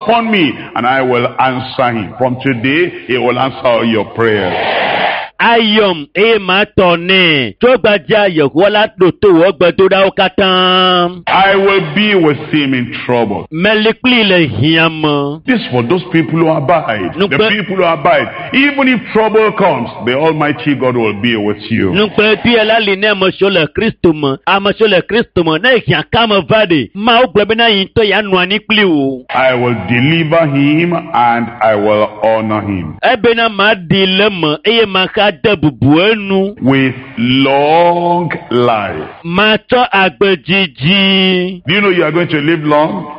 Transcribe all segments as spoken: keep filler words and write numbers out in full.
upon me, and I will answer him. From today, he will answer all your prayers. Ayom e matone Chogbaja Yehola doto ogbedoda okatan. I will be with him in trouble. Melikli le hiam. This for those people who abide. Nukpe, the people who abide. Even if trouble comes, the Almighty God will be with you. Nukpe piela line mashole Christum, amashole Christum, na hian kama vade. Ma ogbebena yinto ya nwani pliu. I will deliver him and I will honor him. Ebena ma dilem e maka with long life. Mato agbejiji. Do you know you are going to live long?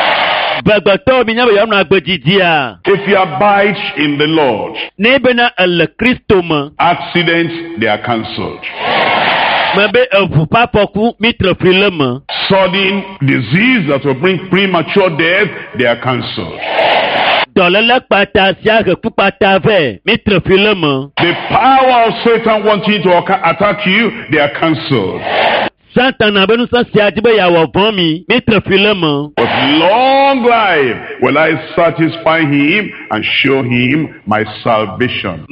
If you abide in the Lord, accidents, they are cancelled. Sudden disease that will bring premature death, they are cancelled. The power of Satan wanting to attack you, they are cancelled. With long life will I satisfy him and show him my salvation.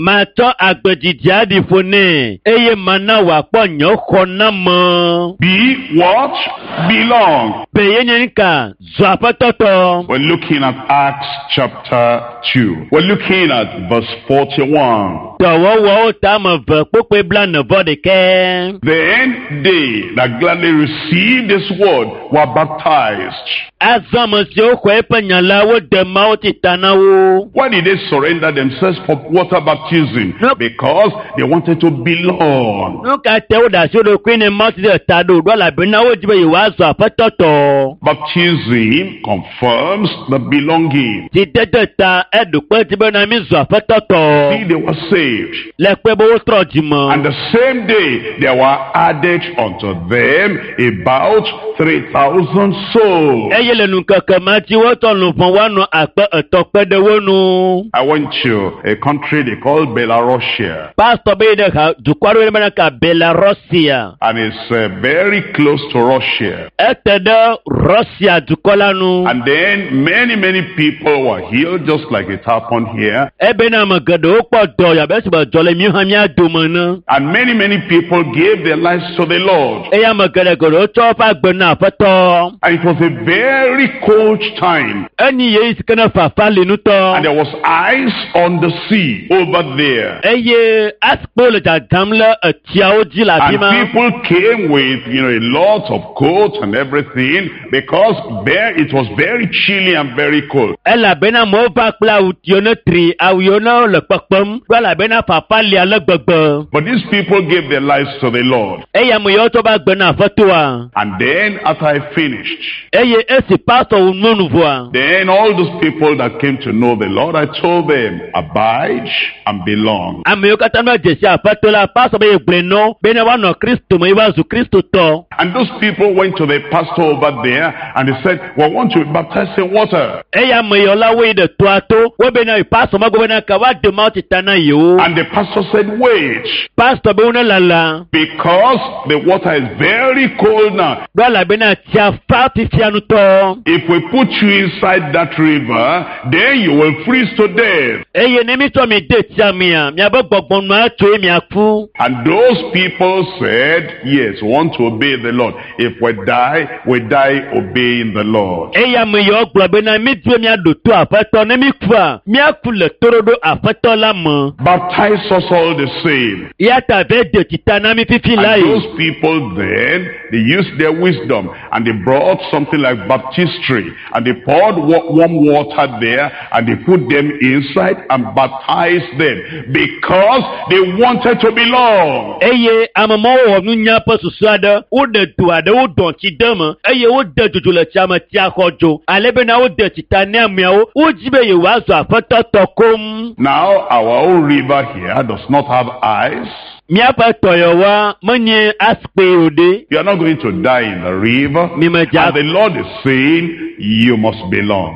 Be what? Belong. We're looking at Acts chapter two. We're looking at verse forty-one. Then they that gladly received this word were baptized. Why did they surrender themselves for water baptism? Because they wanted to belong. Baptism confirms the belonging. See, they were saved. And the same day there were added unto them about three thousand souls. I went to a country they call Belarusia. And it's uh, very close to Russia. And then many, many people were healed just like it happened here. And many, many people gave their lives to the Lord. And it was a very cold time. And there was ice on the sea over there. And people came with, you know, a lot of coats and everything because there it was very chilly and very cold. But these people gave their lives to the Lord. And then after I finished, then all those people that came to know the Lord, I told them, abide and belong. And those people went to the pastor over there and they said, we want to be baptized in water. And the pastor said, wait, because the water is very cold now. If we put you inside that river, then you will freeze to death. And those people said, yes, we want to obey the Lord. If we die, we die obeying the Lord. Baptize us all the same. And those people then, they used their wisdom and they brought something like baptistry and they poured warm water there and they put them inside and baptized them because they wanted to belong. Now our own river here does not have ice. You are not going to die in the river. And the Lord is saying, you must belong.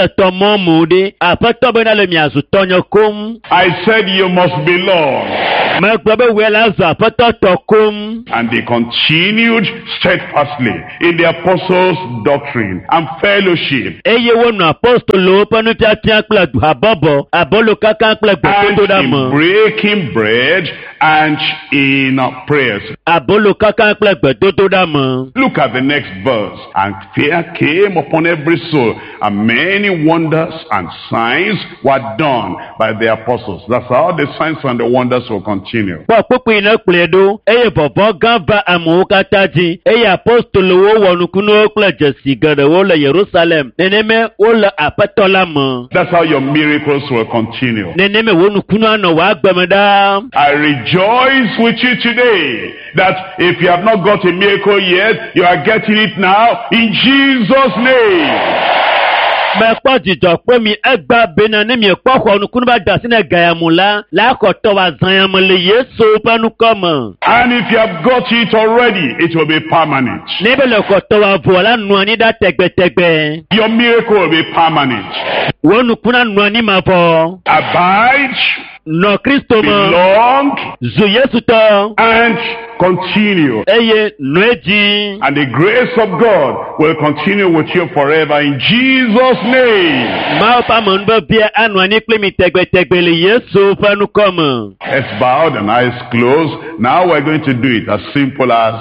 I said you must belong. Mekpebe wela za aƒetɔ kom. And they continued steadfastly in the apostles' doctrine and fellowship. Eye wonɔ apostolowo ƒe nufiafia kple habɔbɔ abolo kankan kple gbedodoɖa And in me. breaking bread and in prayers. Abolo kankan kple gbedodoɖa me. Look at the next verse. And fear came upon every soul, and many wonders and signs were done by the apostles. That's how the signs and the wonders will continue. Kpɔ kpukpu yi ne kplɔe ɖo eye vɔvɔ gã va amewo katã dzi eye apostolowo wɔ nukunuwo kple dzesi geɖewo le Yerusalem. Neneme wole aƒetɔ la me. That's how your miracles will continue. Neneme wo nukunu anɔ wɔ agbeme ɖaa. I rejoice with you today that if you have not got a miracle yet, you are getting it now in Jesus' name. Mekpɔ dzidzɔ kpe mi egba bena ne miekpɔ xɔ nukunu ba da asi ne gayamu la la akɔtɔ wa zãyame le Yesu ƒe nukɔme. And if you have got it already, it will be permanent. Ne be le kɔtɔ wa vo la nɔ anyi ɖa tɛgbɛtɛgbɛ. Your miracle will be permanent. Wo nukuna nɔ anyi ma vɔ. Abide, Nɔ Kristo me. belong, Zu Yesu tɔ. and continue. Eye nɔ edzi. And the grace of God will continue with you forever in Jesus' name. Mawo ƒe amenuvevia anɔ anyi kple mi tɛgbɛtɛgbɛ le Yesu ƒe nukɔme. Let's bow the eyes closed. Now we're going to do it as simple as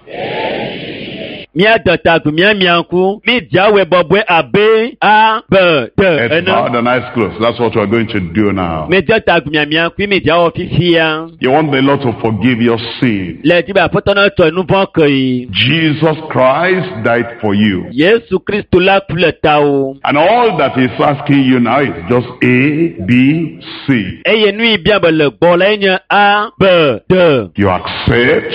Mia dɔtagu mia mianku mi dziawe bɔbɔe abe a b d let's bow ene. the eyes closed. That's what we're going to do now. Mi dɔtagu mia mianku mi dziawɔ fifia. You want the Lord to forgive your sin. Le ti be aƒetɔ na tɔ nu vɔ ke yi. Jesus Christ died for you. Yesu Kristo la ku le tawò. And all that he's asking you now is just A, B, C. Eye nu yi bia be le gbɔ la nye a b d. You accept,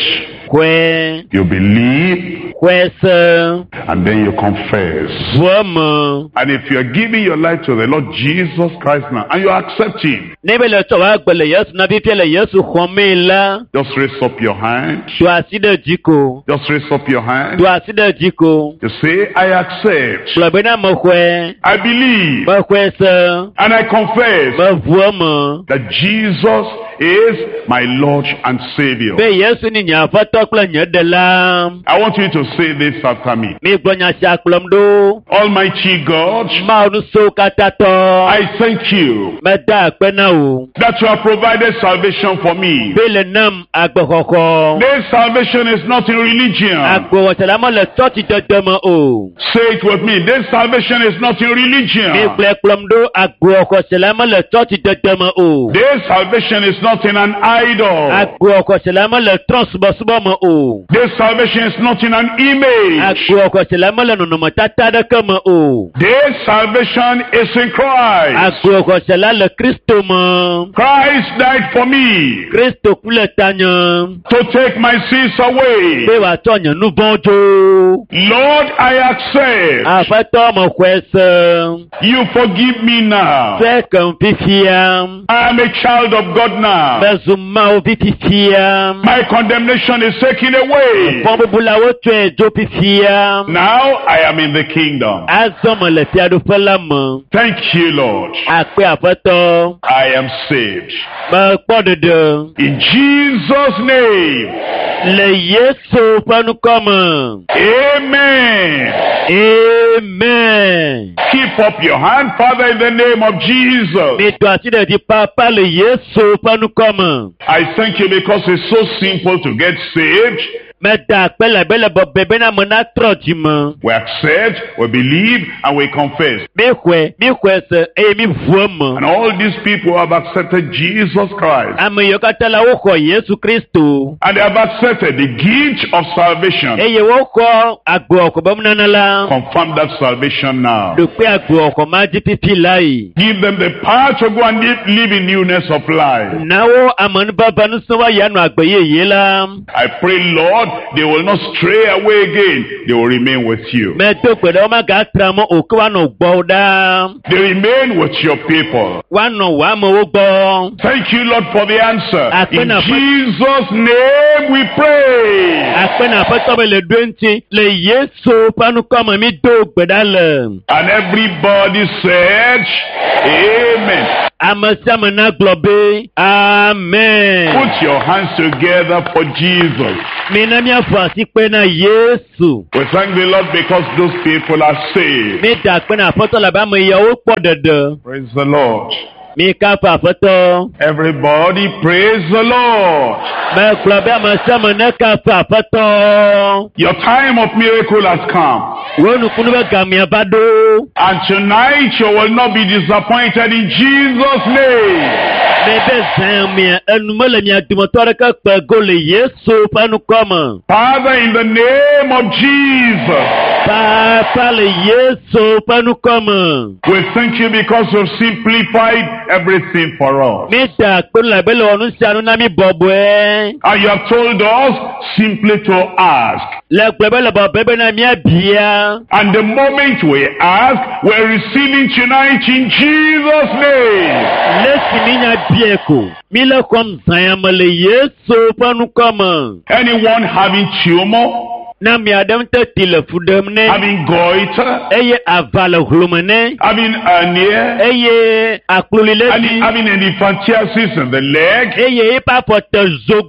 Xɔe you believe, xɔe se and then you confess. vɔme. And if you are giving your life to the Lord Jesus Christ now, and you accept him, Ne be le tsɔ wa gbe le Yesu na fifia le Yesu xɔmee la. just raise up your hand. Do asi ɖe dzi ko. Just raise up your hand. Do asi ɖe dzi ko. You say, I accept, Gblɔ bena mexɔe. I believe, Mexɔe se. and I confess Mevueme. that Jesus is my Lord and Savior. Be Yesu ni nye aƒetɔ kple nye ɖela. I want you to say this after me. Mi gblɔ nya sia kplɔm ɖo. Almighty God, Mawu nusewo katã tɔ. I thank you Meda akpe na wo. that you have provided salvation for me. Be le nam agbexɔxɔ. This salvation is not in religion. Agbewɔsɛ la mele tsɔtsi dede me o. Say it with me. This salvation is not in Mi religion. gblɔe kplɔm ɖo agbewɔxɔsɛ la mele tsɔtsi dede me o. This salvation is not in an idol. Agbewɔxɔsɛ la mele trɔ̃subɔsubɔ me o. This salvation is not in an image. Agbewɔxɔsɛ la mele nɔnɔmetata aɖeke me o. This salvation is in Christ. Agbewɔxɔsɛ la le Kristo me. Christ died for me Kristo ku le tanye. to take my sins away. Be wòatsɔ nye nu vɔ̃ dzo. Lord, I accept. Aƒetɔ mexɔe se. You forgive me now. Fɛ kem fifia. I am a child of God now. Mezu Mawu vi fifia. My condemnation is taken away. Fɔ bubu la wotsɔe dzo fifia. Now I am in the kingdom. Azɔ me le fiaɖuƒe la me. Thank you, Lord. Akpe aƒetɔ. I am saved. Mekpɔ ɖeɖe. In Jesus' name. Le Yesu ƒe nukɔme. Amen. Amen. Keep up your hand, Father, in the name of Jesus. Mido asi ɖe dzi papa le Yesu ƒe nukɔme. I thank you because it's so simple to get saved. Meda akpe le be le bɔbɔe bena ame natrɔ dzime. We accept, we believe, and we confess. Mi xɔe, mi xɔe se eye mi vu eme. And all these people have accepted Jesus Christ. Ame yiwo katã la woxɔ Yesu Kristo. And they have accepted the gift of salvation. Eye woxɔ agbewɔxɔ be nunana la. Confirm that salvation now. Ɖokpe agbewɔxɔ ma dzi pipi la yi. Give them the power to go and live, live in newness of life. Na wo amenuvava nusẽ wa ya nɔ agbe yeye la. I pray, Lord, they will not stray away again. They will remain with you. Medo gbe ɖe womagatra mɔ o ke woanɔ gbɔwò ɖaa. They remain with your people. Woanɔ wò amewo gbɔ. Thank you, Lord, for the answer. In Amen. Jesus' name we pray. Akpe na aƒetɔ be le ɖo ŋuti le Yesu ƒe nukɔme mi do gbe ɖa le. And everybody said, Amen. Amasamana globe. Amen. Put your hands together for Jesus. Minamia fasi kwena Yesu. We thank the Lord because those people are saved. Mita kwena foto la ba mo yawo podede. Praise the Lord. Mika pa foto. Everybody praise the Lord. Me globe amasamana ka pa foto. Your time of miracle has come. Wonu kunu be gamia bado. And tonight you will not be disappointed in Jesus' name. Bebe zamia enumele mi adumotore ka pego le Yesu panu koma. Father, in the name of Jesus, Papa le Yesu panu koma. we thank you because you've simplified everything for us. Mita kunu bele onu sanu na mi bobwe. And you have told us simply to ask. Le bele bobebe na mi abia. And the moment we ask, we're receiving tonight in Jesus' name. Lesi minya bieko. Mila kom zayama le Yesu panu koma. Anyone having tumor, Na mi adam te tilefudemne. having goiter, Eye avala hulumene. having hernia, Eye aklulile having, di. having any elephantiasis in the leg, Eye ipa pote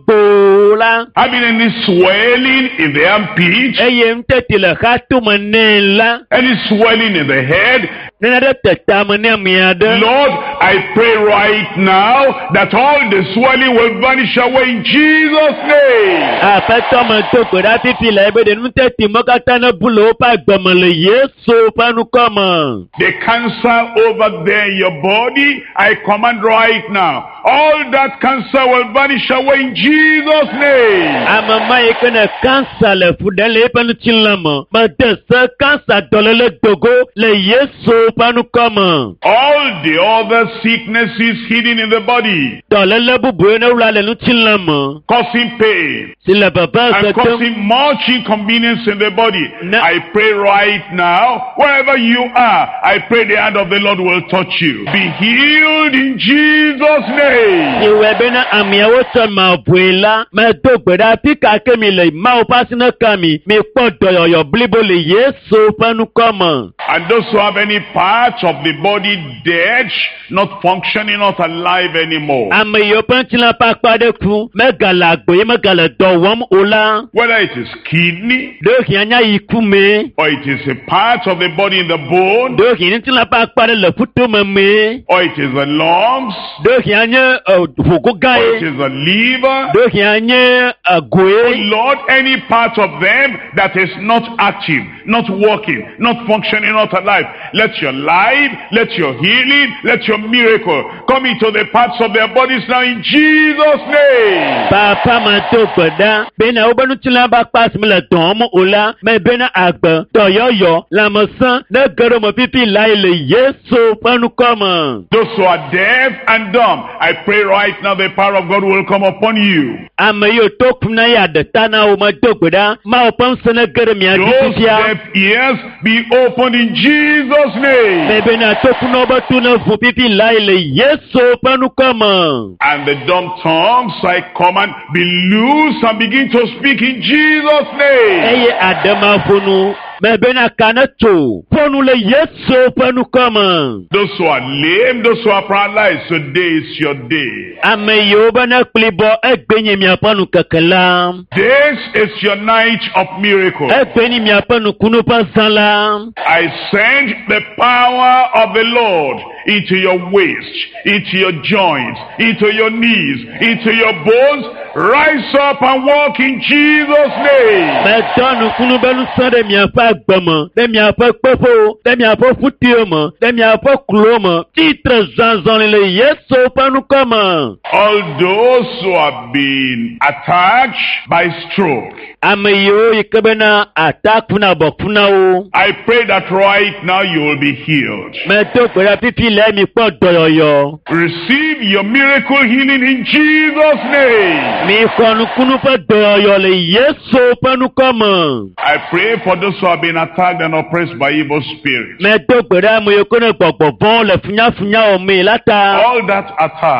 zogola. having any swelling in the armpit, Eye mteti le khatu manela. any swelling in the head. Nena de teta mane miade. Lord, I pray right now that all the swelling will vanish away in Jesus' name. Apeto manto koda pipi la ebe de mteti mokata na bulo pa gbamale Yesu panu koma. The cancer over there in your body, I command right now. All that cancer will vanish away in Jesus' name. Amama ekene kansa le fudele panu chilama. Ma de se kansa dolele dogo le Yesu panu koma. All the other sicknesses hidden in the body, Dolele bubu ne ula le nu chilama. causing pain Si le baba se and tem. causing much inconvenience in the body, No. I pray right now, wherever you are, I pray the hand of the Lord will touch you. Be healed in Jesus' name. Iwe bena amia wote mabuela. Me do gbeda pika kemi le ma opasina kami. Me podo yo yo blibo le Yesu panu koma. And those who have any part of the body dead, not functioning, not alive anymore, Ame yo panchila pakpa de ku. Me gala gbe me gala do wam ola. whether it is kidney Do hianya ikume. or it is a part of the body in the bone, Do hianya pakpa de le futu meme. or it is the lungs, Do hianya or it hukugaye. is the liver. Do hianya Oh gwe. Lord, any part of them that is not active, not working, not functioning, not alive, let your life, let your healing, let your miracle come into the parts of their bodies now in Jesus' name. Papa manto gbeda. Bena ubanu chila pakpa simile domo ola. Me bena agbe. Do yo yo. La masan. Ne gero mo pipi la ile Yesu panu koma. Those who are deaf and dumb, I pray right now the power of God will come upon you. Ame yo tok na ya de tana o ma dogbeda. Ma opam sene gero mi Those adifia. deaf ears be opened in Jesus' name. Me bena tok no ba tu na fu pipi la ile Yesu panu koma. And the dumb tongues I command be loose and begin to speak in Jesus' name. Eye adama funu. Me bena kanato. Ponu le Yesu panu koma. Those who are lame, those who are paralyzed, today is your day. Ame yo bana klibo egbenye mi apanu kakala. This is your night of miracle. Egbeni mi apanu kunu pasala. I send the power of the Lord into your waist, into your joints, into your knees, into your bones. Rise up and walk in Jesus' name. Me donu kunu belu sande mi apa gbemo. De mi apa kpefo. De mi apa futiomo. De mi apa kulomo. Titre zanzan le Yesu panu koma. All those who have been attacked by stroke, Ame yo ikebena attack funa bok funa o. I pray that right now you will be healed. Me to kwera pipi le mi po doyoyo. Receive your miracle healing in Jesus' name. Mi konu kunu po doyoyo le Yesu panu koma. I pray for those who have been attacked and oppressed by evil spirits. Me to kwera mo yokone gbogbo bon le funya funya o me lata. All that attack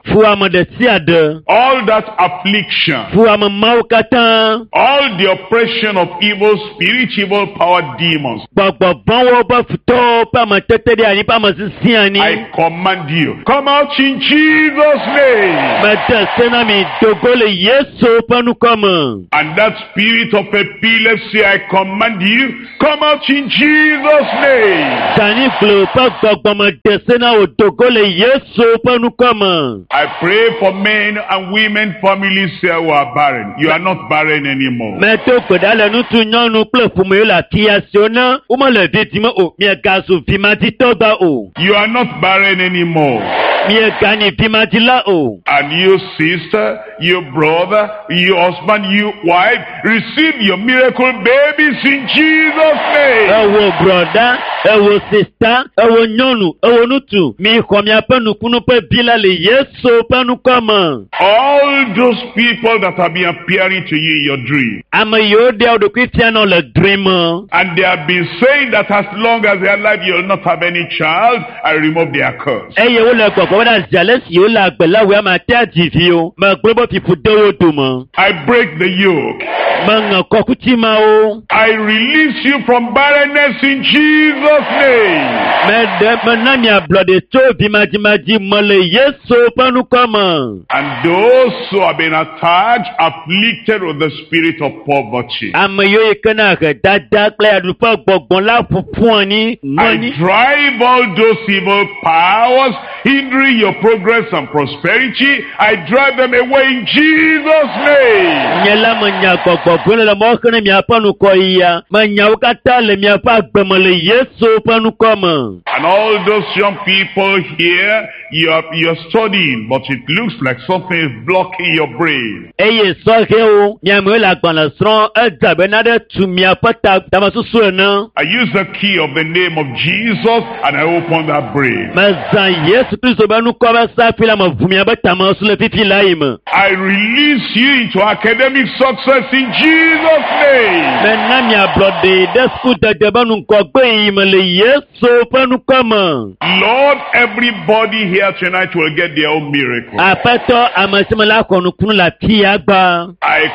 Fún àmọ̀ dẹ̀ sí àdẹ̀. all that affliction, Fún àmọ̀ máwó kátán. all the oppression of evil spirit, evil power demons, Gbọ̀gbọ̀ bọ́wọ́ bá fìtọ́ pàmò tẹ́tẹ́ dé àní pàmò sí sí àní. I command you, come out in Jesus' name. Mẹ̀tẹ̀ sẹ́nà mi dògó lè Yéṣu pẹ́nu kọ́mọ̀. And that spirit of epilepsy, I command you, come out in Jesus' name. Sani gbolo pẹ́ gbọ̀gbọ̀mọ̀ dẹ̀ sẹ́nà ò dògó lè Yéṣu pẹ́nu kọ́mọ̀. I pray for men and women families here who are barren. You are not barren anymore. Mẹ̀tẹ̀ gbẹ̀dálẹ̀ nu tún nyɔnu kple fúnmi yóò la kíyà sí ọ náà. Ó mọ̀ lẹ̀ dé tìmọ̀ o. Miẹ̀ gazu fìmàtí tọ́gbà o. You are not barren anymore. Miẹ̀ gani fìmàtí la o. And you sister, you brother, you husband, you wife, receive your miracle babies in Jesus' Ẹ name. wo broda, ẹ wo sista, ẹ wo nyɔnu, ẹ wo nutu. Mi xɔ miaƒe nukunu ƒe bila le Yesu ƒe nukɔme. All those people that have been appearing to you in your dream. Ame yiwo ɖea wo ɖokui fia nɔ le dre me. And they have been saying that as long as they are alive, you will not have any child. I remove their curse. Eye wole gbɔgbɔ be ɖe aziale siwo le agbe la woe ame ate adziviwo. Megblɔ be fifu de wo dome. I break the yoke. Meŋe kɔkuti mawo. I release you from barrenness in Jesus' name. Meɖe mena miablɔɖe tso vimadzimadzi me le Yesu ƒe nukɔme. And those who have been attacked, afflicted with the spirit of poverty. Ame yiwo yi ke na he dada kple aɖuƒe gbɔgbɔ la ƒoƒu anyi. I Nɔnyi. drive all those evil powers hindering your progress and prosperity. I drive them away in Jesus' name. Nye la menya gbɔgbɔ bolo le mɔ xe ne miaƒe nukɔ yia. Menya wo katã le miaƒe agbeme le Yesu ƒe nukɔme. And all those young people here, you are, you're studying, but it looks like something is blocking your brain. Eye sɔhewo, miamewo le agbalẽ srɔ̃ edze abe naɖe tu miaƒe ta tamesusu ene. I use the key of the name of Jesus and I open that brain. Mezã Yesu Kristo be nukɔ be safi la meʋu miaƒe tamesu le fifi la yi me. I release you into academic success in Jesus' name. Mena miablɔ ɖe ɖe sukudede be nukɔgbe yi me le Yesu ƒe nukɔme. Lord, everybody here tonight will get their own miracle. Aƒetɔ ame si me la xɔ nukunu le atia gba. I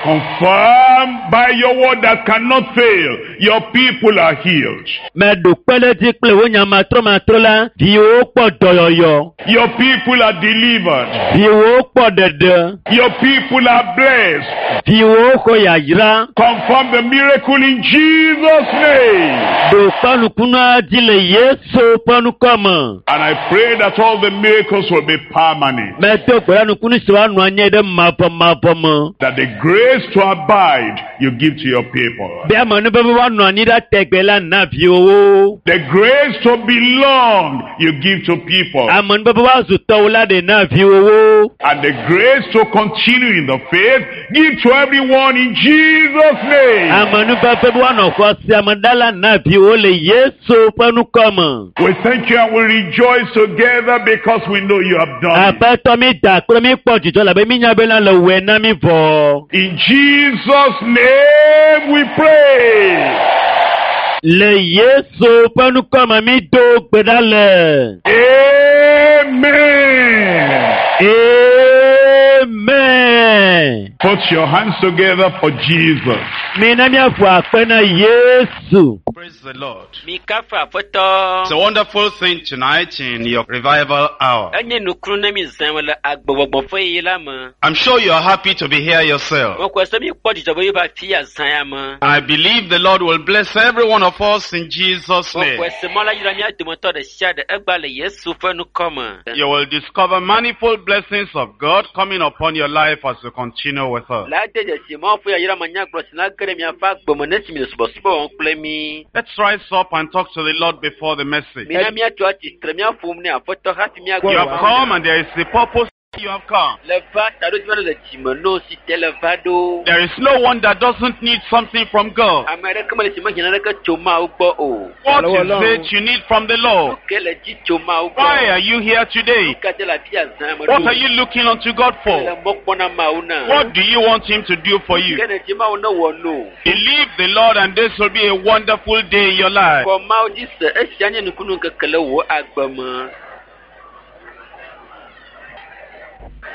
confirm by your word that cannot fail, your people are healed. Meɖo kpe ɖe dzi kple wo nyamatrɔmatrɔ la, viwo kpɔ dɔyɔyɔ. Your people are delivered. Viwo kpɔ ɖeɖe. Your people are blessed. Viwo xɔ yayra. Confirm the miracle in Jesus' name. Ɖo kpe nukunua dzi le Yesu ƒe nukɔme. And I pray that all the miracles will be permanent. Medo gbe ɖa nukunu si woanɔ anyi ɖe mavɔmavɔ me. That the grace to abide you give to your people. Be ame ne be woanɔ anyi ɖe tegbe la na viwo. The grace to belong you give to people. Ame ne be woazu tɔwo la ɖe na viwo. And the grace to continue in the faith give to everyone in Jesus' name. Ame ne be be woanɔ xɔ sia me ɖa la na viwo le Yesu ƒe nukɔme. We thank you and we rejoice together because we know you have done it. Aƒetɔ mi da kple mi kpɔ dzidzɔ labe mi nya be la le wɔe na mi vɔ. In Jesus' name we pray. Le Yesu ƒe nukɔme mi do gbe ɖa le. Amen. Amen. Put your hands together for Jesus. Mi na miaƒo akpe na Yesu. Praise the Lord. Mi kafa aƒetɔ. It's a wonderful thing tonight in your revival hour. Enye nukuru ne mi zãm le agbɔgbɔgbɔ ƒe yi la me. I'm sure you are happy to be here yourself. Mo kɔ se mi kpɔ dzidzɔ be yi va fi azã ya me. I believe the Lord will bless every one of us in Jesus' Mo name. kɔ se mɔ la yra mia dometɔ ɖe sia ɖe egba le Yesu ƒe nukɔme. You will discover manifold blessings of God coming upon your life as you continue with us. La de dzesi mɔ ƒe yayra me nyagblɔ si na ge ɖe miaƒe agbeme ne si mi le subɔsubɔ wɔm kple mi. Let's rise up and talk to the Lord before the message. Mi na miatu atsitre miaƒom ne aƒetɔ hafi miagblɔ. You have come and there is a purpose you have come. Le va taɖo dzi va le dzime no si te le va ɖo. There is no one that doesn't need something from God. Ame aɖeke mele si me hiã ɖeke tso Mawu gbɔ o. What is it you need from the Lord? Ke le dzi tso Mawu Why gbɔ. are you here today? Kate le afi azã me What ɖo. are you looking unto God Le for? mɔ kpɔna Mawu na. What do you want Him to do for you? Ke ne dzi Mawu ne wɔ no. Believe the Lord and this will be a wonderful day in your life. Kɔ Mawu dzi se esia nye nukunu ŋkeke le wò agbe me.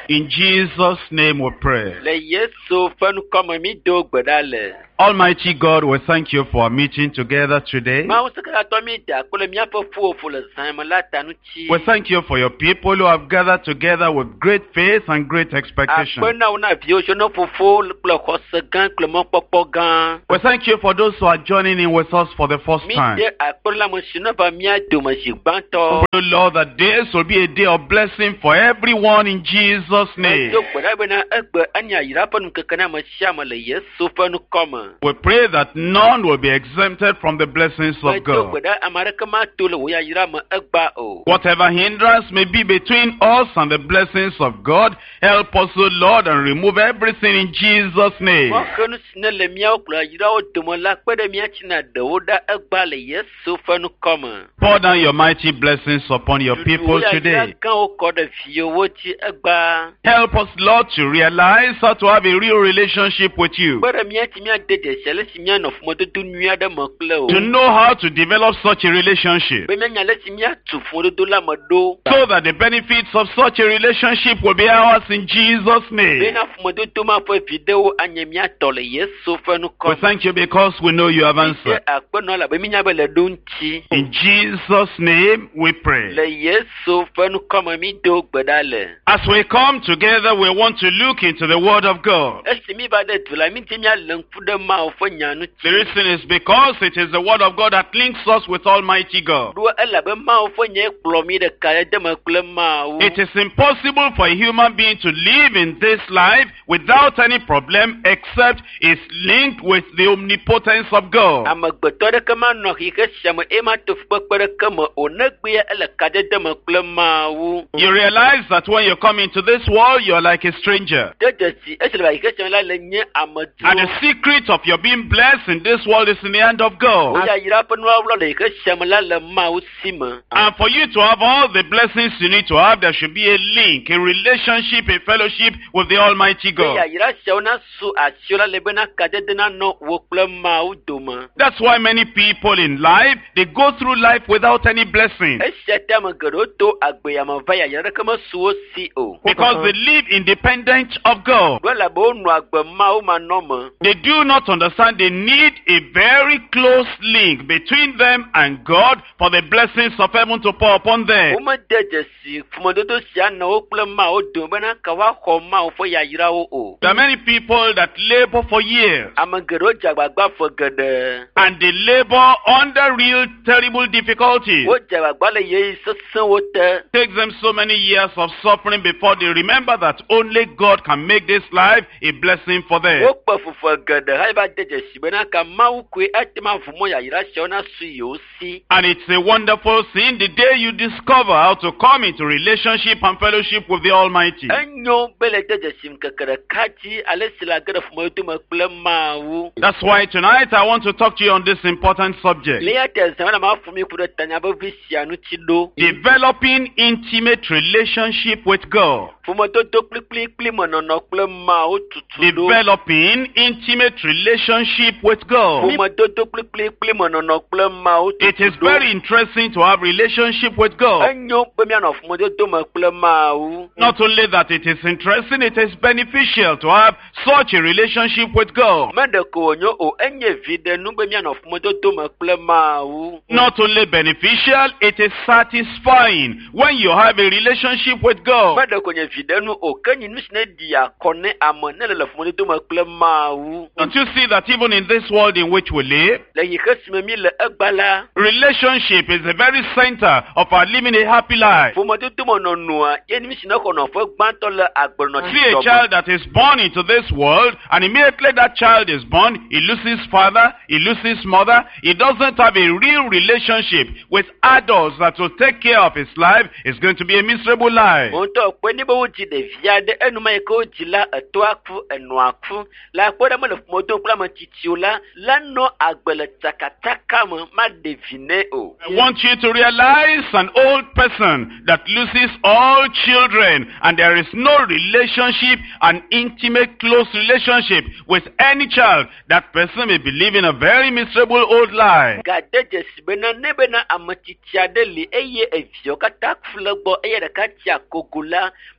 In Jesus' name we pray. Le Yesu ƒe nukɔme mi do gbe ɖa le. Almighty God, we thank you for our meeting together today. Mawu sikalatɔ mi da kple míaƒe ƒuƒoƒo le zã me la ta ŋuti. We thank you for your people who have gathered together with great faith and great expectation. Akpe na wo na viwo tso ne fofo kple xɔse gã kple mɔkpɔkpɔ gã. We thank you for those who are joining in with us for the first Mi time. de akpe la me si ne va mía dome zi gbãtɔ. Pray, Lord, that this will be a day of blessing for everyone in Jesus' name. Do gbe ɖa bena egbe anya yira ƒe nukeke na ame sia ame le Yesu ƒe nukɔme. We pray that none will be exempted from the blessings of Do God. gbe ɖa ame aɖeke mato le wo yayra me egba o. Whatever hindrance may be between us and the blessings of God, help us, O Lord, and remove everything in Jesus' name. Mɔke nu si ne le míawo kple yayrawo dome la kpe ɖe mía tsina ɖewo ɖa egba le Yesu ƒe nukɔme. Pour down your mighty blessings upon your people today. Gãwo kɔ ɖe viwo dzi egba. Help us, Lord, to realize how to have a real relationship with you. Kpe ɖe mía tsi mía de dzesi le si mía nɔ ƒomedodo nyui aɖe me kple o. To know how to develop such a relationship, Be mía nya le si mía tu ƒomedodo la me ɖo. so that the benefits of such a relationship will be ours in Jesus' name. Bena ƒomedodo ma ƒe viɖewo anye mía tɔ le Yesu ƒe We nukɔme. thank you because we know you have Míde answered. akpenɔ la be mí nya be le ɖo ŋuti. In Jesus' name we pray. Le Yesu ƒe nukɔme mi do gbe ɖa le. As we come together, we want to look into the Word of God. Esi mi va ɖe du la mi di mía le ŋku ɖe Mawu ƒe nya ŋuti. The reason is because it is the Word of God that links us with Almighty God. Ɖo elabe Mawu ƒe nya kplɔ mi ɖeka ɖe me kple Mawu. It is impossible for a human being to live in this life without any problem except it's linked with the omnipotence of God. Amegbetɔ ɖeke manɔ xixi sia me ema to fukpekpe ɖeke me o negbea ele kadede me kple Mawu. You realize that when you come into this world, you're like a stranger. De dzesi esi le va xixi sia me la le nye amedzro. And the secret of your being blessed in this world is in the hand of God. Woya yira ƒe nuwɔwɔ le xixi sia me la le Mawu si me. And for you to have all the blessings you need to have, there should be a link, a relationship, a fellowship with the Almighty God. Woya yira siawo na su asio la le bena kadede na nɔ wo kple Mawu dome. That's why many people in life, they go through life without any blessing. Esia te ame geɖewo to agbeyame va yayra ɖeke mesu wo si o. Because they live independent of God. Ɖo elabe wonɔ agbe Mawu manɔme. They do not understand they need a very close link between them and God for the blessings of heaven to pour upon them. Womede dzesi ƒomedodo sia nɔ wo kple Mawu dome bena ka woaxɔ Mawu ƒe yayrawo o. There are many people that labor for years, Ame geɖewo dze agbagba fe geɖe. and they labor under real terrible difficulties. Wodze agbagba le yeyi sesẽwo te. It takes them so many years of suffering before they remember that only God can make this life a blessing for them. Wokpe fufe geɖe hayi va de dzesi bena ka Mawu koe ate ma ʋu mɔ yayra siawo na su yewo si. And it's a wonderful thing the day you discover how to come into relationship and fellowship with the Almighty. Enyo be le de dzesi ŋkeke ɖeka dzi ale si le ge ɖe ƒomedodo me kple Mawu. That's why tonight I want to talk to you on this important subject. Le ya te zã mena ma ƒo mi ku ɖe tanya vevi sia ŋuti ɖo. Developing intimate relationship with God. Ƒomedodo kplikplikpli menɔnɔ kple Mawu tutu ɖo. Developing intimate relationship with God. Ƒomedodo kplikplikpli menɔnɔ kple Mawu tutu ɖo. It is very interesting to have relationship with God. Enyo be mianɔ ƒomedodo me kple Mawu. Not only that it is interesting, it is beneficial to have such a relationship with God. Me ɖe ko wònyo o, enye vi ɖe nu be mianɔ ƒomedodo me kple Mawu. Not only beneficial, it is satisfying when you have a relationship with Me God. ɖe ko nye vi ɖe nu o, ke nye nu si ne ɖi akɔ ne ame ne le le ƒomedodo me kple Mawu. Don't you see that even in this world in which we live, Le xixe si me mi le egba la, relationship is the very center of our living a happy life. ƒomedodo me nɔnɔa, ye nu si ne xɔ nɔƒe gbãtɔ le agbenɔtsi See a tɔ me. child that is born into this world, and immediately that child is born, he loses father, he loses mother, he doesn't have a real relationship with adults that will take care of his life. It's going to be a miserable life. Mo ŋutɔ kpe ne be wodzi ɖevi aɖe enuma yi ke wodzi la etɔ aku enɔ aku la kpe ɖe me le ƒomedo kple ame tsitsiwo la la nɔ agbe le tsakatsaka me ma ɖevi ne o. I want you to realize an old person that loses all children and there is no relationship, an intimate, close relationship with any child. That person may be living a very miserable old life. Gade dzesi bena ne bena ame tsitsi aɖe li eye eviwo katã ku le gbɔ eye ɖeka tsi akogo la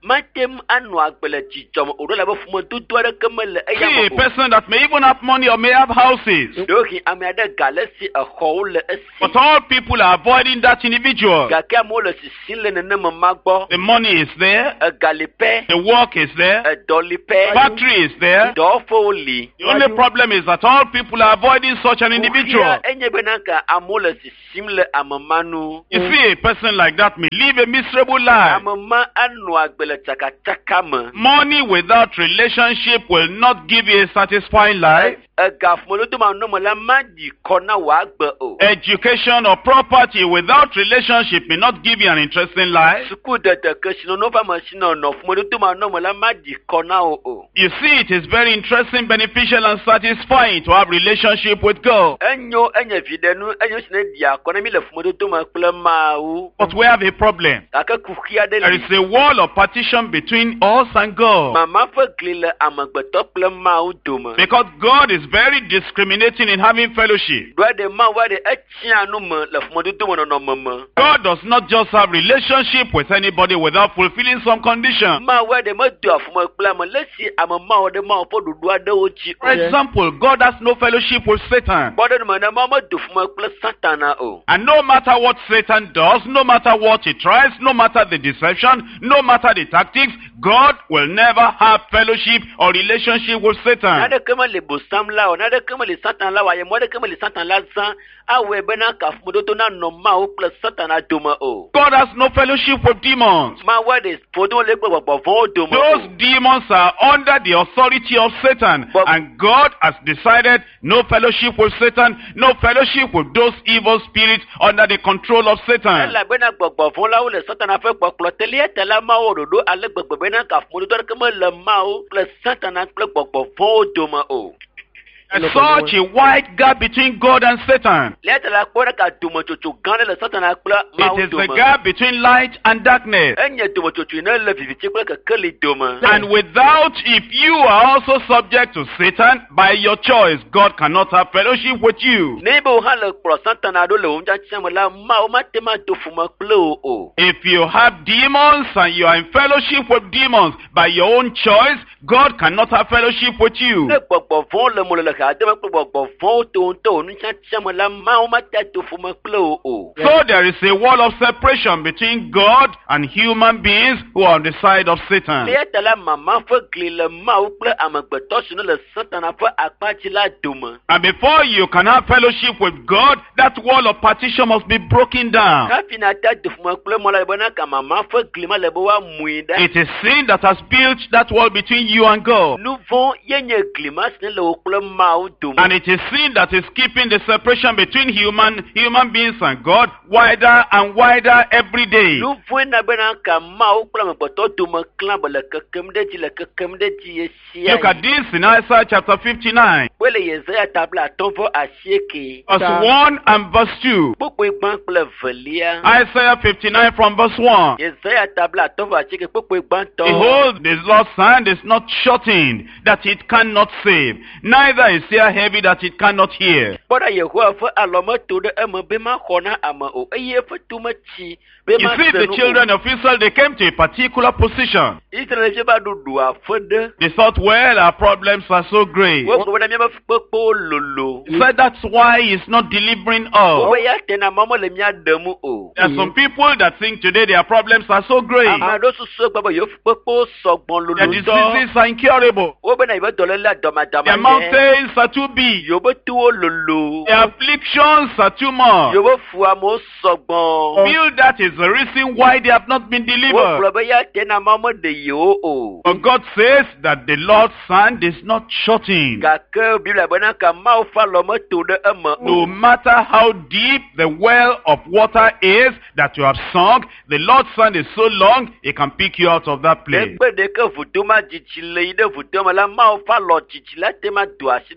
matem anu agbele dzidzɔm o ɖo la be fumedodo aɖeke mele eya See a me o. person that may even have money or may have houses. Ɖohi ame aɖe ga le si exɔwo le esi. But all people are avoiding that individual. Gake amewo le sisim le neneme ma gbɔ. The money is there. Ega li pɛ. The work is there. Edɔ li pɛ. Battery is there. Dɔwɔƒewo li. The only problem is that all people are avoiding such an individual. Enye be nanka amewo le sisim le amemanu. You see, a person like that may live a miserable life. Amema anu agbe le tsakatsaka me. Money without relationship will not give you a satisfying life. Ega fumedodo ma nɔme la ma di kɔ na wòa agbe o. Education or property without relationship may not give you an interesting life. Suku dede ke sinono va me sinɔnɔ fumedodo ma nɔme la ma di kɔ na o o. You see, it is very interesting, beneficial, and satisfying to have relationship with God. Enyo enye videnu enyo sine di akɔ na mi le fumedodo ma kple mawu. But we have a problem. Gake kuki aɖe There li. is a wall of partition between us and God. Mama ƒe gli le amegbetɔ kple mawu dome. Because God is very discriminating in having fellowship. Ɖoa ɖe mawu aɖe etia nu me le fumedodo me nɔnɔme me. God does not just have relationship with anybody without fulfilling some condition. Mawu aɖe medo afume kple ame le si ame mawo ɖe mawu ƒe ɖoɖo aɖewo dzi. For example, God has no fellowship with Satan. Kpɔ ɖe nume ne mawu medo fume kple Satana o. And no matter what Satan does, no matter what he tries, no matter the deception, no matter the tactics, God will never have fellowship or relationship with Satan. N'aɖeke me le bosam la o, n'aɖeke me le Satan la o, ayemɔ aɖeke me le Satan la zã, awɔe bena ka fumedodo nanɔ mawu kple Satana dome o. God has no fellowship with demons. Mawu aɖe ƒodo le kple gbɔgbɔ vɔ̃wo dome Those o. demons are under the authority of Satan. But- And God has decided no fellowship with Satan, no fellowship with those evil spirits under the control of Satan. Elabena gbɔgbɔ vɔ̃ lawo le Satana ƒe kpɔkplɔ telia te la mawu ɖoɖo ale gbegbe bena ka fumedodo aɖeke mele mawu kple Satana kple gbɔgbɔ vɔ̃wo dome o. There's such a wide gap between God and Satan. Lia te la kpɔ ɖe ka dometsotso gã aɖe le Satana kple It mawu is the dome. gap between light and darkness. Enye dometsotso yi ne le viviti kple kekeli dome. And without, if you are also subject to Satan, by your choice, God cannot have fellowship with you. Ne be wo hã le kplɔ Satana ɖo le wo ŋutsatsia me la, mawu mate ma do fume kple wo o. If you have demons and you are in fellowship with demons by your own choice, God cannot have fellowship with you. Ne gbɔgbɔ vɔ̃wo le mo le le ha deme kple gbɔgbɔ vɔ̃wo to ŋutɔ wo ŋutsatsia me la, mawu mate do fume kple wo o. So there is a wall of separation between God and human beings who are on the side of Satan. Lia te la mama ƒe gli le mawu kple amegbetɔ si ne le Satana ƒe akpadzi la dome. And before you can have fellowship with God, that wall of partition must be broken down. Hafi na ta do fume kple mɔ la bena ka mama ƒe gli ma le be woamui ɖa. It is sin that has built that wall between you and God. Nu vɔ̃ ye nye gli ma si ne le wo kple mawu dome. And it is sin that is keeping the separation between human human beings and God wider and wider every day. Nu vɔ̃e na bena ka mawu kple amegbetɔ dome klã be le kekem ɖe dzi le kekem ɖe dzi ye sia Look at yi. this in Isaiah chapter fifty-nine, Wo le Yesaya tabla atɔ̃ vɔ asieke. verse one and verse two. Kpokpoe gbã kple velia. Isaiah fifty-nine from verse one. Yesaya tabla atɔ̃ vɔ asieke kpokpoe gbãtɔ. Behold, the Lord's hand is not shortened, that it cannot save, neither is ear heavy, that it cannot hear. Kpɔ ɖa Yehowa ƒe alɔ meto ɖe eme be maxɔ na ame o, eye eƒe to metsi be You see, mase the nu children o. of Israel, they came to a particular position. Israelviwo va ɖo ɖo aƒe ɖe. They thought, well, our problems are so great. Wogblɔ bena míaƒe kpekpewo lolo. So that's why he's not delivering us. Wobe ya tena mawu mele mía ɖem o. There are some people that think today their problems are so great. Ame aɖewo susu gbe be yewo kpekpewo sɔgbɔ Their lolo ŋdɔ. diseases are incurable. Wobena yewo dɔléle Their dɔmadama yɛ. mountains are too big. Yewo be towo lolo. Their afflictions are too much. Yewo fu amewo sɔgbɔ. Feel that is the reason why they have not been delivered. Wogblɔ be ya tena mawu meɖe yewo o. But God says that the Lord's hand is not shortened. Gake Biblia bena ka mawu ƒe alɔ meto ɖe eme No o. matter how deep the well of water is that you have sunk, the Lord's hand is so long, it can pick you out of that place. Egbe ɖeke vudo ma dzidzi le yi ɖe vudo me la, mawu ƒe alɔ dzidzi la te ma do asi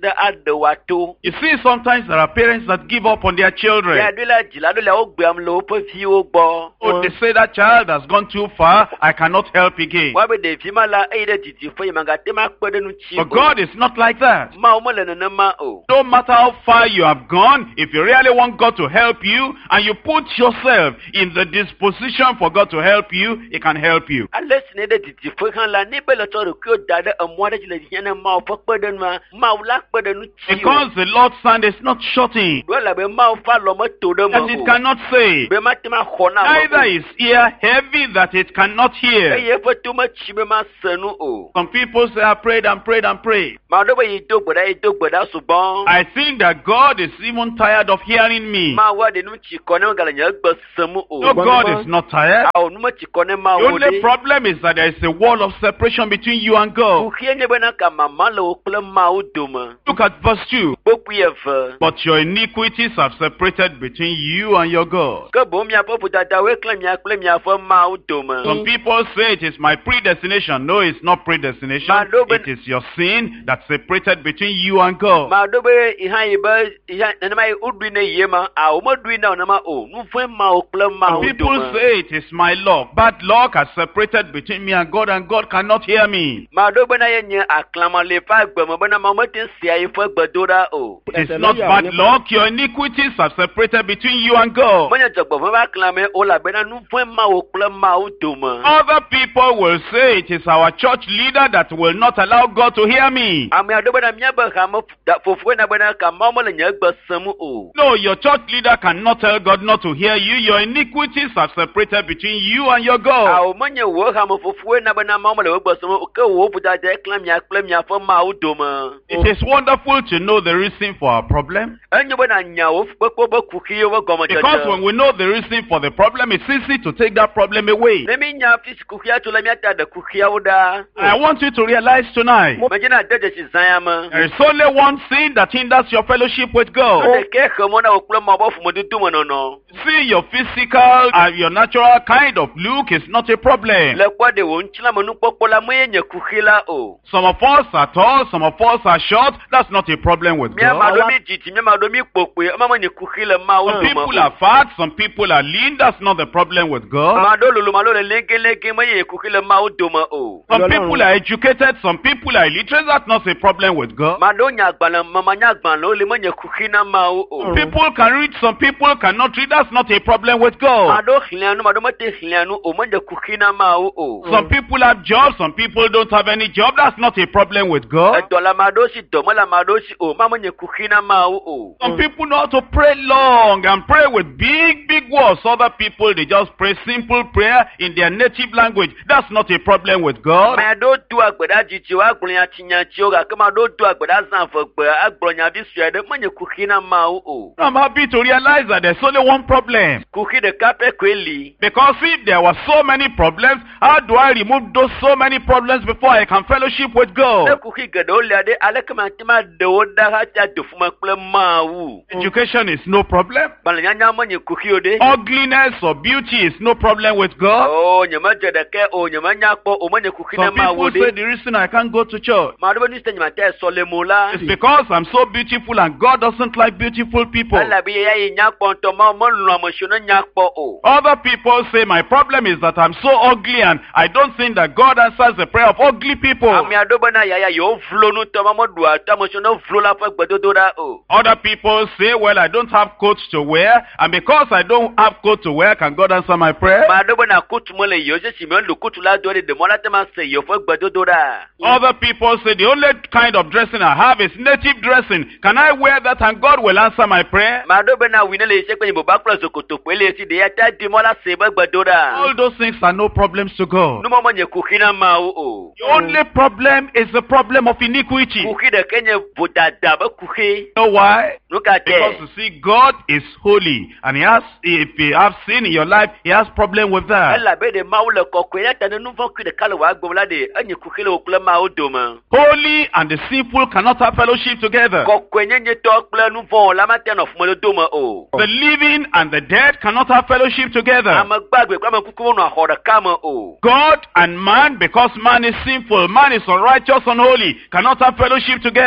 ɖe aɖewoa to. You see, sometimes there are parents that give up on their children. Ya ɖo le dzila ɖo le wo gbeam le woƒe viwo gbɔ. Oh, they say that child has gone too far, I cannot help again. Wa be ɖevi ma la eyi ɖe didiƒe yi magate ma kpe ɖe nu tsi. But God is not like that. Mawo mele nenema o. No matter how far you have gone, if you really want God to help you, and you put yourself in the disposition for God to help you, He can help you. Ale si ne ɖe didiƒe hã la, ne be le tɔ ɖokuiwo da ɖe emɔ aɖe dzi le hiã ne Mawu ƒe kpeɖenua, Mawu la kpe ɖe nu tsi o. Because the Lord's hand is not shorting, ɖo le be Mawu ƒe alɔ meto ɖe that me it o. cannot save. Be mate ma xɔ na Neither me o. is ear heavy that it cannot hear. Eye eƒe to metsi be ma se nu o. Some people say, I prayed and prayed and prayed. Mawu ɖo be yi do gbe ɖa yi do gbe ɖa sugbɔ. I think that God is even tired of hearing me. Mawu ɖe nu tsi kɔ ne megale nye egbe sem o. No, God is not tired. Awo nu metsi kɔ ne The Mawu only ɖe. problem is that there is a wall of separation between you and God. Kuxie nye bena ka mama le wo kple Mawu dome. Look at verse two. Kpokpui eve. But your iniquities have separated between you and your God. Ke boŋ miaƒe vodadawoe klẽ mia kple miaƒe Mawu dome. Some people say it is my predestination. No, it's not predestination. It is your sin that separated between you and God. Ma ɖo be ihe yi be ihe nenema yi woɖui ne yie ma, awo meɖui na o nenema o. Nu vɔ̃e Mawu kple Some Mawu people dome. say it is my luck. Bad luck has separated between me and God, and God cannot hear me. Ma ɖo bena ye nye aklama le ƒe agbe me bena Mawu mete sia yi ƒe gbedoɖa o. It is not bad luck. Your iniquities have separated between you and God. Menye dzɔgbevɔ̃e ƒe aklame o elabena nu vɔ̃e Mawu kple Mawu dome. Other people will say it is our church leader that will not allow God to hear me. Ame aɖewo bena míabe hame fofoe na bena ka Mawu mele nye egbe sem o. No, your church leader cannot tell God not to hear you. Your iniquities have separated between you and your God. Awo menye wo hame fofoe na bena Mawu mele wo egbe sem o, ke wo vodada klẽ mia kple miaƒe Mawu dome. It is wonderful to know the reason for our problem. Enye bena nyawo kpekpe be kuxiwo ƒe Because when gɔmedzedze. we know the reason for the problem, it's easy to take that problem away. Ne mi nya fi si kuxia tso le míata ɖe kuxiawo ɖa. And I want you to realize tonight, Medzina de dzesi zãya me. there is only one sin that hinders your fellowship with God. Ɖeke xe mɔ na wo kple Mawu ƒe fumedudu me nɔnɔ. See, your physical and your natural kind of look is not a problem. Le kpɔ de wo ŋutilãme nukpɔkpɔ la meye nye kuxi la o. Some of us are tall, some of us are short. That's not a problem with Míama God. ɖo mi dzidzi, míama ɖo mi kpokpoe, ema menye kuxi le Mawu Some dome people o. are fat, some people are lean. That's not the problem with God. Ma ɖo lolo ma ɖo le legelege meye kuxi le Mawu dome o. Some people are educated, some people are illiterate. That's not a problem with God. Ma ɖo nyagbalẽ me ma nyagbalẽ o le menye kuxi na Mawu o. People can read, some people cannot read. That's not a problem with Ma God. ɖo xlianu, ma ɖo mete xlianu o, menye kuxi na Mawu o. Some people have jobs, some people don't have any job. That's not a problem with God. Edɔ la ma ɖo si, dɔ me la ma ɖo si o, ma menye kuxi na Mawu o. Some people know how to pray long and pray with big, big words. Other people, they just pray simple prayer in their native language. That's not a problem with God. Ma ɖo do agbeɖa dzidzi wo agblɔ nya tsi nya tsiwo gake ma ɖo do agbeɖa zã eve gbe agblɔ nya vi sue aɖe menye kuxi na Mawu o. I'm happy to realize that there's only one problem. Kuxi ɖeka pɛ koe li. Because if there were so many problems, how do I remove those so many problems before I can fellowship with Ne God? kuxi geɖewo lia ɖe aleke mate ma ɖe wo ɖa hafi ado fu me kple Mawu. Education is no problem. Gbalẽnyanya menye kuxi o ɖe. Ugliness or beauty is no problem with God. O nyemedze ɖeke o nyemenya kpɔ o menye kuxi na Some people Mawu say ɖe. the reason I can't go to church Ma ɖo be nu si te nyemate sɔ le mo la. is because I'm so beautiful and God doesn't like beautiful people. Elabe ya yi nya kpɔ ŋutɔ Mawu melɔ̃ ame siwo ne nya kpɔ o. Other people say my problem is that I'm so ugly and I don't think that God answers the prayer of ugly people. Ame aɖewo bena yaya yewo vlo nutɔ ma meɖu atɔ ame siwo ne vlo la ƒe gbedodo ɖa o. Other people say, well, I don't have coats to wear, and because I don't have coat to wear, can God answer my prayer? Ma ɖewo bena kutu mele yewo sesi me lu kutu la do ɖe ɖe mɔ la te ma se yewo ƒe gbedodo ɖa. Other people say, the only kind of dressing I have is native dressing. Can I wear that and God will answer my prayer? Ma ɖewo bena awu yi ne le esi kpe nye boba kple zokoto kpe le esi ɖe ya ta di mɔ la se ƒe gbedo ɖa. All those things are no problems to God. Numɔ menye kuxi na Mawu o. The only problem is the problem of iniquity. You Kuxi ɖeke nye vodada be kuxi. know why? Nu ka Because tɛ. you see, God is holy, and He has, if you have sin in your life, He has problem with that. Elabe ɖe Mawu le kɔkɔe ya ta ne nu vɔ̃ kui ɖeka le wòa gbɔ la ɖe enye kuxi le wo kple Mawu dome. Holy and the sinful cannot have fellowship together. Kɔkɔe nyenyetɔ kple nu vɔ̃ la mate nɔ fumedodo o. The living and the dead cannot have fellowship together. Ame gbagbe kple ame kukuwo nɔ xɔ ɖeka me o. God and man, because man is sinful, man is unrighteous, unholy, cannot have fellowship together.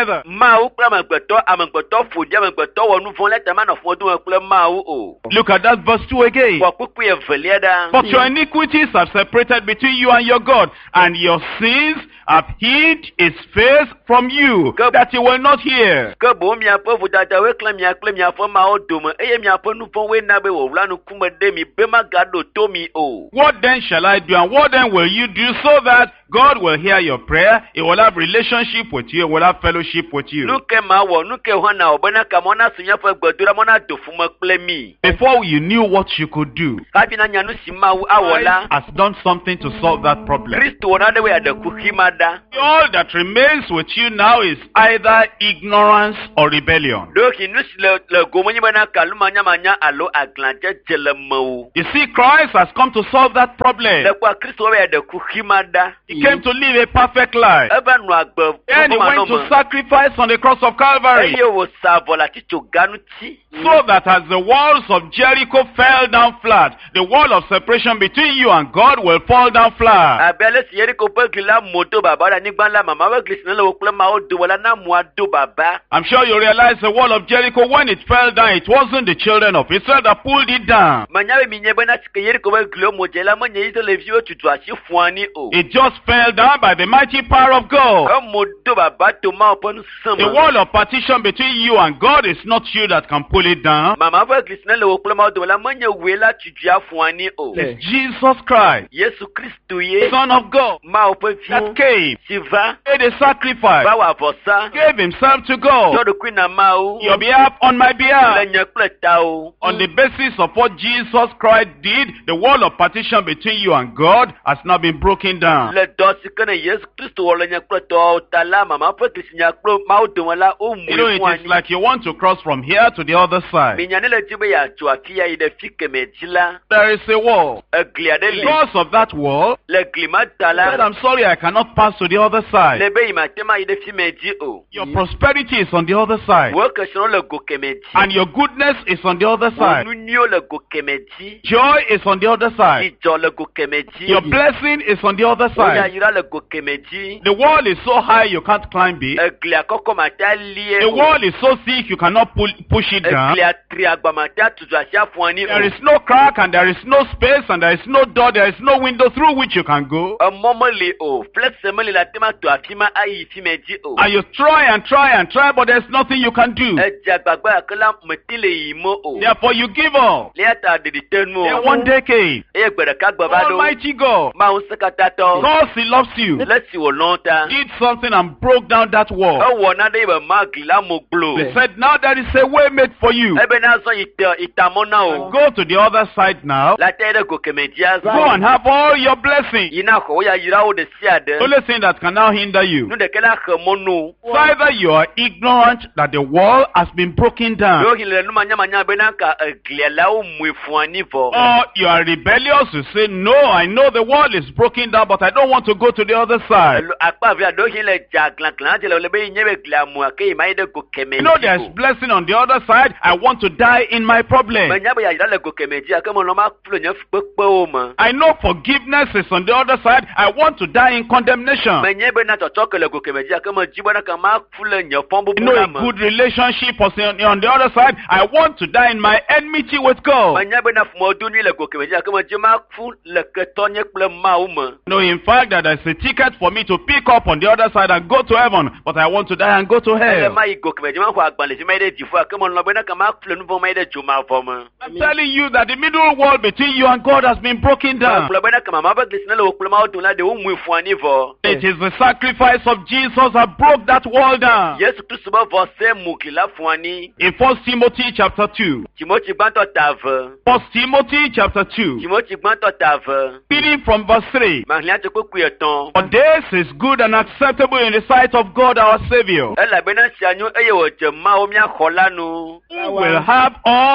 together. Mawu kple amegbetɔ, amegbetɔ ƒoɖi, amegbetɔ wɔ nu vɔ̃ le tama nɔ fɔ dome kple Mawu o. Look at that verse two again. Wɔ kuku evelia ɖa. But your iniquities have separated between you and your God, and your sins have hid his face from you, that he will not hear. Ke boŋ miaƒe vodadawoe klẽ mia kple miaƒe Mawu dome, eye miaƒe nu vɔ̃woe na be wòwla nukume ɖe mi be magaɖo to mi o. What then shall I do, and what then will you do, so that God will hear your prayer, he will have relationship with you, he will have fellowship with you? Nu ke mawɔ, nu ke hɔna wɔ bena ka mɔ na su miaƒe gbedoɖa mɔ na do fume kple mi. Before you knew what you could do, Hafi na nya nu si Mawu awɔ la, has done something to solve that problem. Kristo wɔ naɖe woe aɖekuxi ma ɖa. All that remains with you now is either ignorance or rebellion. Ɖoki nu si le le gome nye bena kalumanyamanya alo aglãdzedze le mewò. You see, Christ has come to solve that problem. Le kpɔ Kristo woe aɖekuxi ma ɖa. He came to live a perfect life. Eva nɔ agbe And he went to sacrifice on the cross of Calvary, eye wòsa avɔ le atitsoga ŋuti. so that as the walls of Jericho fell down flat, the wall of separation between you and God will fall down flat. Abe ale si Yeriko ƒe gli la mo do baba ɖe anyigba la, mama ƒe gli si ne le wò kple Mawu dome la na moa do baba. I'm sure you realize the wall of Jericho, when it fell down, it wasn't the children of Israel that pulled it down. Manya be minye bena si ke Yeriko ƒe gliwo mo dze la, menye Israelviwo tutu asi ƒuani o. It just fell down by the mighty power of God. Ke mo do baba to Mawu ƒe The nusẽme. wall of partition between you and God is not you that can pull it down. Mama ƒe gli si ne le wò kple Mawu dome la, menye wòe la tutu aƒuani o. It's Jesus Christ, Yesu Kristo ye, Son of God, Mawu ƒe that vi, came, si va, made a sacrifice, va wɔ avɔsa, gave himself to God, tsɔ ɖokui na Mawu, your behalf, on my le behalf. nye kple tawò. On the basis of what Jesus Christ did, the wall of partition between you and God has now been broken down. Le dɔ si ke ne Yesu Kristo wɔ le nye kple tɔwo ta la, mama ƒe gli si nya kple Mawu dome la, wo You know, mue it ƒu is anyi. like you want to cross from here to the other side. Minya ne le dzi be yeatso afi ya yi ɖe fi kemɛ dzi la, There is a wall. egli aɖe li. Because of that wall, Le gli ma ta he said, la, I'm sorry, I cannot pass to the other side. le be yi mate ma yi ɖe fi mɛ dzi o. Your prosperity is on the other side. Wo kesiwo le go kemɛ dzi. And your goodness is on the other Wo side. nu nyuiwo le go kemɛ dzi. Joy is on the other side. Dzidzɔ le go kemɛ dzi. Your blessing is on the other Wo side. yayra le go kemɛ dzi. The wall is so high you can't climb it. Eglia kɔkɔ mate alie The o. wall is so thick you cannot pull, push it down. Eglia tri agba mate atutu asi aƒuani There o. is no crack and there is no space and there is no door, there is no window through which you can go. Emɔ meli o. Flese meli la te ma to afi ma ayi fi mɛ dzi o. And you try and try and try, but there's nothing you can do. Edze agbagba yake la meti le yi mo o. Therefore you give up. Lia ta ɖeɖi te nu Then o. one day came. Eye gbe ɖeka gbe va ɖo. Almighty God, Mawu sekatatɔ. because he loves you, Le si wòlɔ̃ ta. did something and broke down that wall. Ewɔ naɖe yi be magli la mo glo. He said, now there is a way made for you. Ebe na zɔ yi te yi tamɔ na o. Go to the other side now. La te ɖe go kemɛ dzi Go azɔ. and have all your blessings. Yi na xɔ wo yayrawo ɖe sia The ɖe. only thing that can now hinder you. Nu ɖeke la xe mɔ no. So either you are ignorant that the wall has been broken down, Ɖewo le nu manyamanya be na ka eglia la wo mue ƒuani vɔ. or you are rebellious, you say, no, I know the wall is broken down, but I don't want to go to the other side. Elo- Akpa avia ɖewo le dza glagla dze le le be yi nye be glia mua ke yi ma yi ɖe go kemɛ You know there's dzi o. blessing on the other side, I want to die in my problem. Menya be yayra le go kemɛ dzi ake melɔ ma kple nye kpekpewo me. I know forgiveness is on the other side, I want to die in condemnation. Menye be na tsɔtsɔ ke le go kemɛ dzi ake me dzi bena ka ma ku le nye fɔm You bubu know la a me. good relationship was on on the other side, I want to die in my enmity with God. Menya be na fumɔdonu le go kemɛ dzi ake me dzi ma ku le ketɔnye kple Mawu me. No, in fact, that there's a ticket for me to pick up on the other side and go to heaven, but I want to die and go to Ele hell. ma yi go kemɛ dzi ma xɔ agbalẽ dzi ma yi ɖe dziƒo ake me lɔ be na ka ma ku le nu vɔ ma yi ɖe dzomavɔ me. I'm telling you that the middle wall between you and God has been broken down. Gblɔ be na ka mama be gli si ne le wo kple Mawu dome la ɖe wo mue ƒuani vɔ. It is the sacrifice of Jesus that broke that wall down. Yesu Kristo be vɔse mu gli la ƒuani. In First Timothy chapter two. Timothy gbãtɔ ta ve. First Timothy chapter two. Timothy gbãtɔ ta ve. Reading from verse three. Mahlia tso kpekpe etɔ̃. For this is good and acceptable in the sight of God our Savior, Elabena sia nyo eye wòdze Mawu mía xɔ la nu. who will have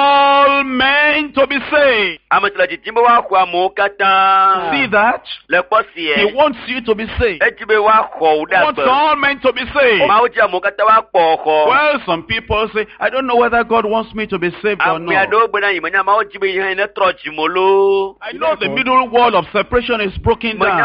all men to be saved. Ame si le didim be woaxɔ amewo katã. See that? Le kpɔ He sie. wants you to be saved. Edi be woaxɔ wo He ɖe wants agbe. all men to be saved. Mawu dzi amewo katã woakpɔ xɔ. Well, some people say, I don't know whether God wants me to be saved or Ame not. aɖewo gbe na yi menya Mawu dzi be yi hã ne trɔ dzimo loo. I know the middle wall of separation is broken Menya down. mama ƒe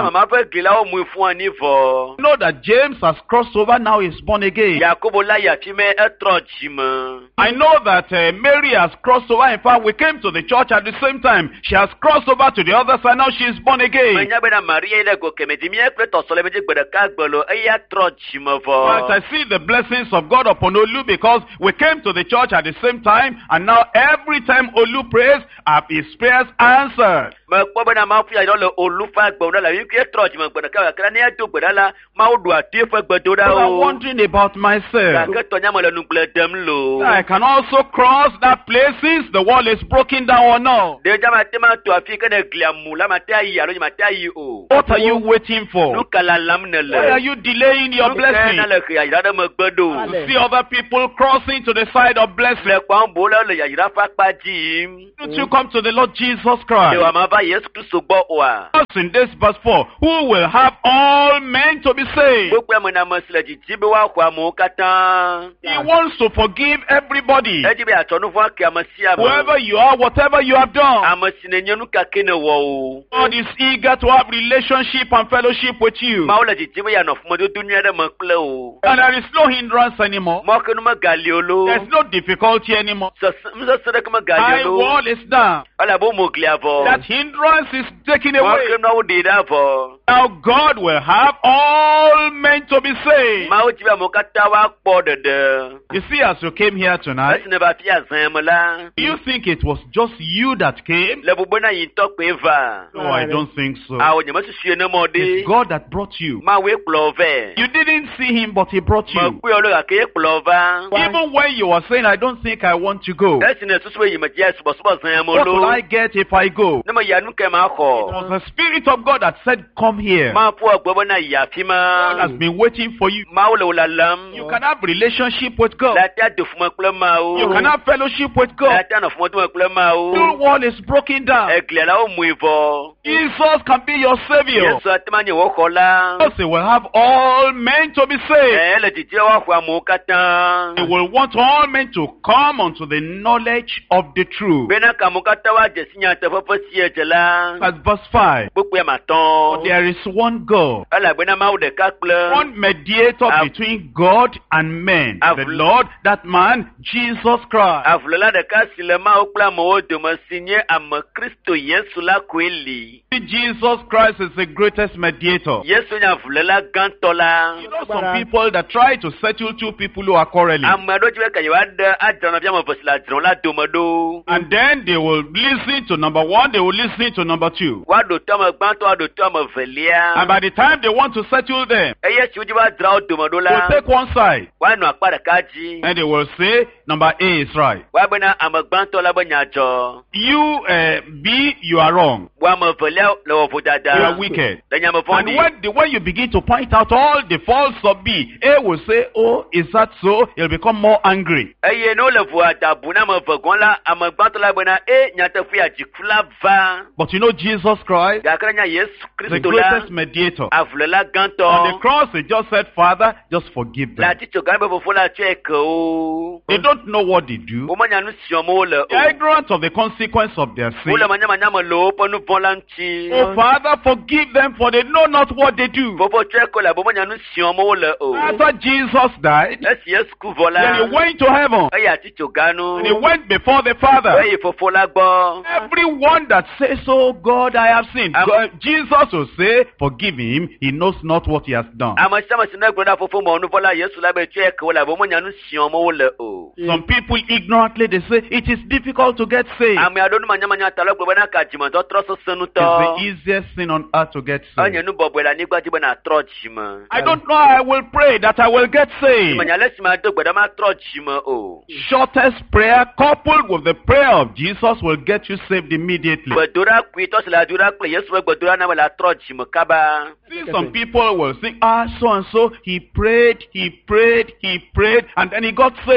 gila o mu fún ani vo. Know that James has crossed over, now he's born again. Yakobo la ya fi me etro jima. I know that uh, Mary has crossed over. In fact, we came to the church at the same time. She has crossed over to the other side. Now she is born again. Manya bena Maria ile go kemedi mi ekle to sole meje gbeda ka gbolo eya tro jima vo. But I see the blessings of God upon Olu because we came to the church at the same time, and now every time Olu prays, uh, his prayers answered. Ma po bena ma fi ayo le olufa gbona la wi ke tro jima gbeda ka kra ni edo gbeda la ma o do ati fe gbedo da But I'm o. wondering about myself. Ka ke to nya mo le nu gle dem lo. I can also cross that place since the wall is broken down or not. De jama te ma to afi ke ne glia mu la ma ta yi alo ma ta yi o. What are you waiting for? Nu kala lam ne le. Why are you delaying your blessing? Na le ke ya da mo gbedo. To see other people crossing to the side of blessing. Le kwa mbo le ya ira fa pa ji. Don't you come to the Lord Jesus De Christ? wa ma ba Yesu Kristo gbo wa. In this verse four, who will have all men to be saved? Gbogbo e mo na mo sile ji ji be wa kwa mo katan. He wants to forgive everybody. E ji be atonu fun ke amasia mo. Whoever you are, whatever you have done. Amasine nyanu ka kene wo o. God is eager to have relationship and fellowship with you. Ma o le ji ji be ya no fun mo do dunia de mo kle o. And there is no hindrance anymore. Mo ke no ma galiolo. There's no difficulty anymore. So so so de ma High galiolo. wall is down. Ala bo mo glia vo. That hindrance is taken Mo away. ke no di da vo. Now God will have all men to be saved. Ma o ji be mo kata wa po de de. You see, as you came here tonight, Asi ne ba fi azan mo la. do you think it was just you that came? Le bubu na yin to pe va. No, I don't think so. A o nyama su su ne mo de. It's God that brought you. Ma we plove. You didn't see him, but he brought Ma you. ku yo lo ka ke plova. Even when you were saying, I don't think I want to go. Esi ne su su yi ma je su bo su bo zan mo What will lo. I get if I go? Ne ma ya nu ke ma It ko. was the Spirit of God that said, come here. Ma fu ogbo na ya fi God has ma. been waiting for you. Ma o le la lam. You can have relationship with God. La ta do fu ma kule ma o. You can have fellowship with La God. ta no fu ma do ma kule ma The o. wall is broken down. Egle la o mu ivo. Jesus can be your Savior. Yesu atema nye wo ko la. Because he will have all men to be saved. Eh le titi wa kwa mo He katan. will want all men to come unto the knowledge of the truth. Bena ka mo kata wa je sinya te fo fo si e je la. That's verse five. Gbogbo e ma ton. There is one God, Ala bena ma o de ka kple. one mediator Av- between God and men, Av- the Lord, that man, Jesus Christ. Avlola de ka sile ma o kpla mo o de ma sinye ama Kristo Yesu la kweli. Jesus Christ is the greatest mediator. Yesu nya avlola ganto la. You know some people that try to settle two people who are quarreling. Amado jiwe ka yawa de adana bia mo vosila dron la domodo. And then they will listen to number one, they will listen to number two. Wa do to ma gbanto wa do to ma velia. And by the time they want to settle them, Eye si ujiwa dra o domodo they'll la. take one side Wa no akpa de ka ji. and they will say, number A is right. Wa bena ama gbanto la benya jo. You, uh, B, you are wrong. Wa ma velia le wo vo You dada. are wicked. Le nya mo And fondi. when, the, when you begin to point out all the faults of B, A will say, oh, is that so? He'll become more angry. Eye no le vo adabu na ma vegon la ama gbanto la bena e nya te fi ajikula va. But you know Jesus Christ, Yakra nya Yesu the Kristo la. greatest mediator. Avlola ganto. On the cross, he just said, Father, just forgive La them. ti choga be fofo la check o. They don't know what they do. O manya nu siomo le They are ignorant of the consequence of their sin. o. O le manya manya mo lo po nu volanti. Oh, Father, forgive them, for they know not what they do. Fofo check o la bo manya nu siomo le o. After Jesus died, Esi Yesu ku then he vola. went to heaven. E ya ti choga nu. And he went before the Father. E fofo la gbo. Everyone that says, oh God, I have sinned, Am- God, Jesus will say, forgive him, he knows not what he has done. Ama sama sina gboda fofo mo nu vola Yesu la be check o la bo manya nu siomo le o. Some people ignorantly, they say, it is difficult to get saved. Ami adonu manya manya talo gbo na ka jima to tro so senu It's to. the easiest thing on earth to get Anya saved. nu bobo la ni gba jibo na tro jima. I don't know how I will pray that I will get saved. Manya lesi ma do gboda ma tro jima o. Shortest prayer coupled with the prayer of Jesus will get you saved immediately. Gbadura kwi to sila dura kle Yesu we gbadura na la tro jima kaba. See, some people will think, ah, so and so, he prayed, he prayed, he prayed, and then he got saved.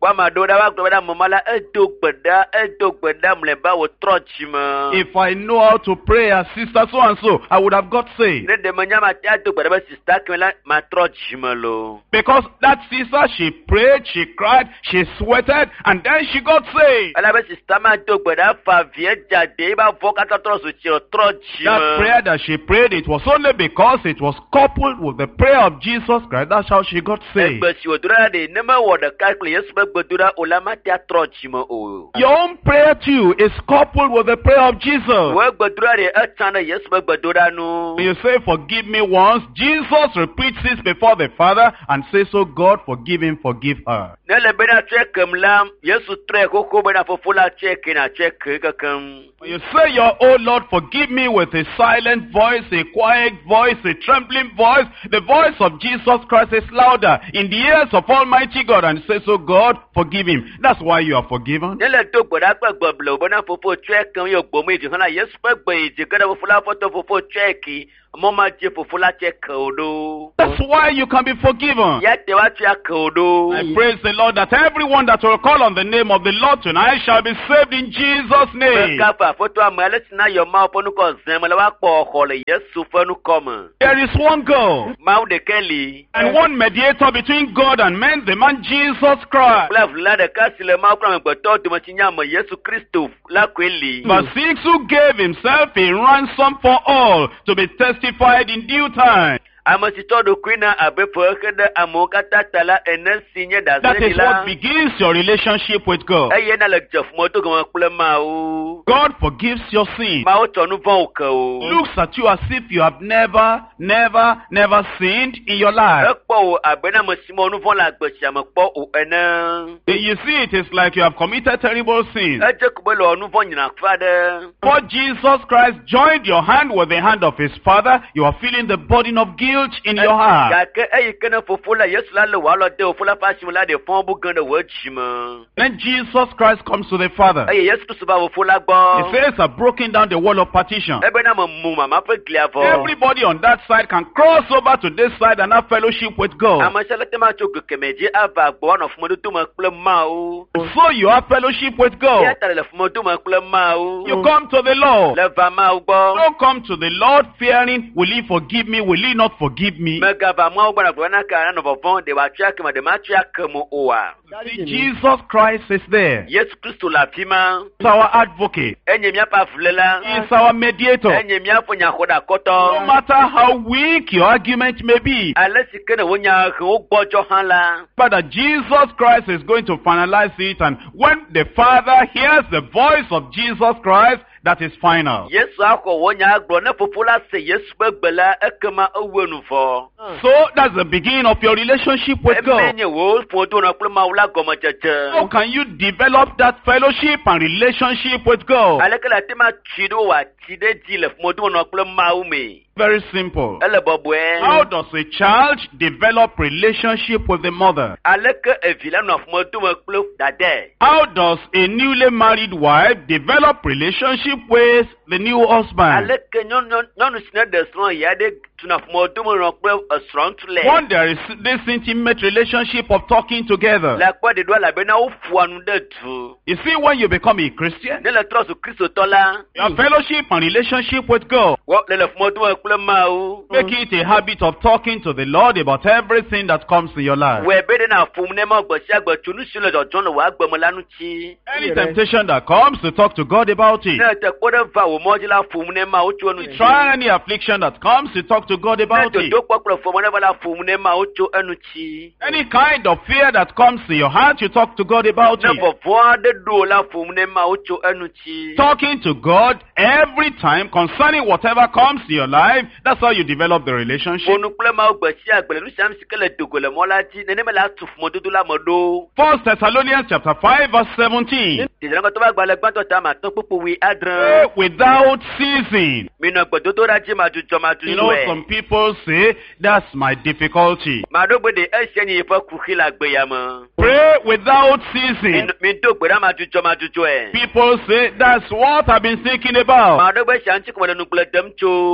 Wa ma do da wa gbe da mama la edo gbeda edo gbeda mleba wo trochima. If I know how to pray as sister so and so, I would have got saved. Ne de manya ma ta do gbeda ba sister kemela ma trochima lo. Because that sister, she prayed, she cried, she sweated, and then she got saved. Ala ba sister ma do gbeda fa vie jade ba voka ta tro so chi trochima. That prayer that she prayed, it was only because it was coupled with the prayer of Jesus Christ. That's how she got saved. Egbe si odura de ne ma wo de kakle Yesu be gbedura o la ma ta trochima o. Your own prayer too is coupled with the prayer of Jesus. Wo gbedura de etana Yesu be gbedura nu. When you say, forgive me once, Jesus repeats this before the Father and says, oh God, forgive him, forgive her. Ne le be na check lam Yesu tre koko be na fofula check na check kakam. When you say, your oh Lord, forgive me with a silent voice, a quiet voice, a trembling voice, the voice of Jesus Christ is louder in the ears of Almighty God and says, oh God, forgive him. That's why you are forgiven. Ne le do gbeda pe gboblo be na fofo check kan yo gbomo iti kan na Yesu pe gbe iti kan na fofula foto fofo check mama je fofula check odo. That's why you can be forgiven. Ya te wa check odo. I praise the Lord that everyone that will call on the name of the Lord tonight shall be saved in Jesus' name. Ka fa foto amale tina yo ma ponu ko zemele wa po khole Yesu fanu come. There is one God Ma de keli. and one mediator between God and men, the man Jesus Christ. Bla vla de ka sile ma kwa me to de ma tinya mo Yesu Kristo la kweli. Verse six, who gave himself a ransom for all to be testified in due time. Amasito do kwina abepo kede amokata tala enen sinye da That is zela. what begins your relationship with God. Eye na le jef moto gama kule ma o. God forgives your sin. Ma o tonu von ka o. Looks at you as if you have never, never, never sinned in your life. Ekpo o abena mo simo nu von la gbechi ampo o enen. You see, it is like you have committed terrible sins. Eje kubelo nu von nyina kwade. For Jesus Christ joined your hand with the hand of his Father, you are feeling the burden of guilt in your heart. Kake eye kene fofola Yesu la le wa lo de fofola fashi la de fon bu gan de wo chima. Then Jesus Christ comes to the Father. Eye Yesu Kristo ba fofola He gbo. says, I've broken down the wall of partition. Ebe na mo mu mama fe gliavo. Everybody on that side can cross over to this side and have fellowship with God. Amashala tema choku kemeji ava gbo na fumo du ma kule ma o. So you have fellowship with God. Ya tale le fumo du ma kule ma o. You come to the Lord. Le va ma o gbo. Don't come to the Lord fearing, will he forgive me, will he not forgive me? Mega va ma o gbo na gbo na ka na no bon de wa tia kema de ma tia kemo o wa. See, Jesus Christ is there. Yesu Kristo la pima. He's our advocate. Enye mi apa fulela. He's our mediator. Enye mi apo nya koda No koto. matter how weak your argument may be, Alesi kene wonya o gbojo han la. but that Jesus Christ is going to finalize it, and when the Father hears the voice of Jesus Christ, that is final. Yesu ako wonya gbo na fofola se Yesu gbegbela ekema owenu fo. So that's the beginning of your relationship with God. Emenye wo foto na kule ma ula gomo cheche. How can you develop that fellowship and relationship with God? Alekela tema chido wa chide dile modu na kule ma ume. Very simple. Ele bobwe. How does a child develop relationship with the mother? Aleke evila na modu na kule dade. How does a newly married wife develop relationship with the new husband? Aleke nyon nyon nyon sine de son yade tuna modu na kule strong to le. One, there is this intimate relationship of talking together. La kwa de do la bena o fuanu de tu. You see, when you become a Christian, Ne le trosu Kristo tola. your fellowship and relationship with God, Wo le le modu na kule ma o. make it a habit of talking to the Lord about everything that comes in your life. We be de na fumne ma gbo si agbo tunu si le do jon wa gbo mo lanu chi. Any temptation that comes, to talk to God about it. Ne te ko de va wo mo ji la fumne ma o chu enu chi. Try any affliction that comes, to talk to God Ne about to it. do pokro fo mo ne va la fumne ma o chu enu chi. Any kind of fear that comes to your heart, you talk to God about Ne it. vo vo de do la fumne ma o chu enu chi. Talking to God every time concerning whatever comes to your life, that's how you develop the relationship. Onu kule ma o gbo si agbele nu sam si kele dogo le mo la ji ne ne me la tu mo dudu la mo do. First Thessalonians chapter five verse seventeen. Ti je ko to ba gba le gban to ta ma ton popo wi Pray adran. without ceasing. Mi no gbo to ra ji ma ju jo ma ju You know, e. some people say, that's my difficulty. Ma do gbe de e se ni ifo ku ki la gbe ya mo. Pray without Mi ceasing. mi do gbe ra ma ju jo ma ju jo e. People say, that's what I've been thinking about. Ma do gbe se anti ko le nu gbe dem cho. Oh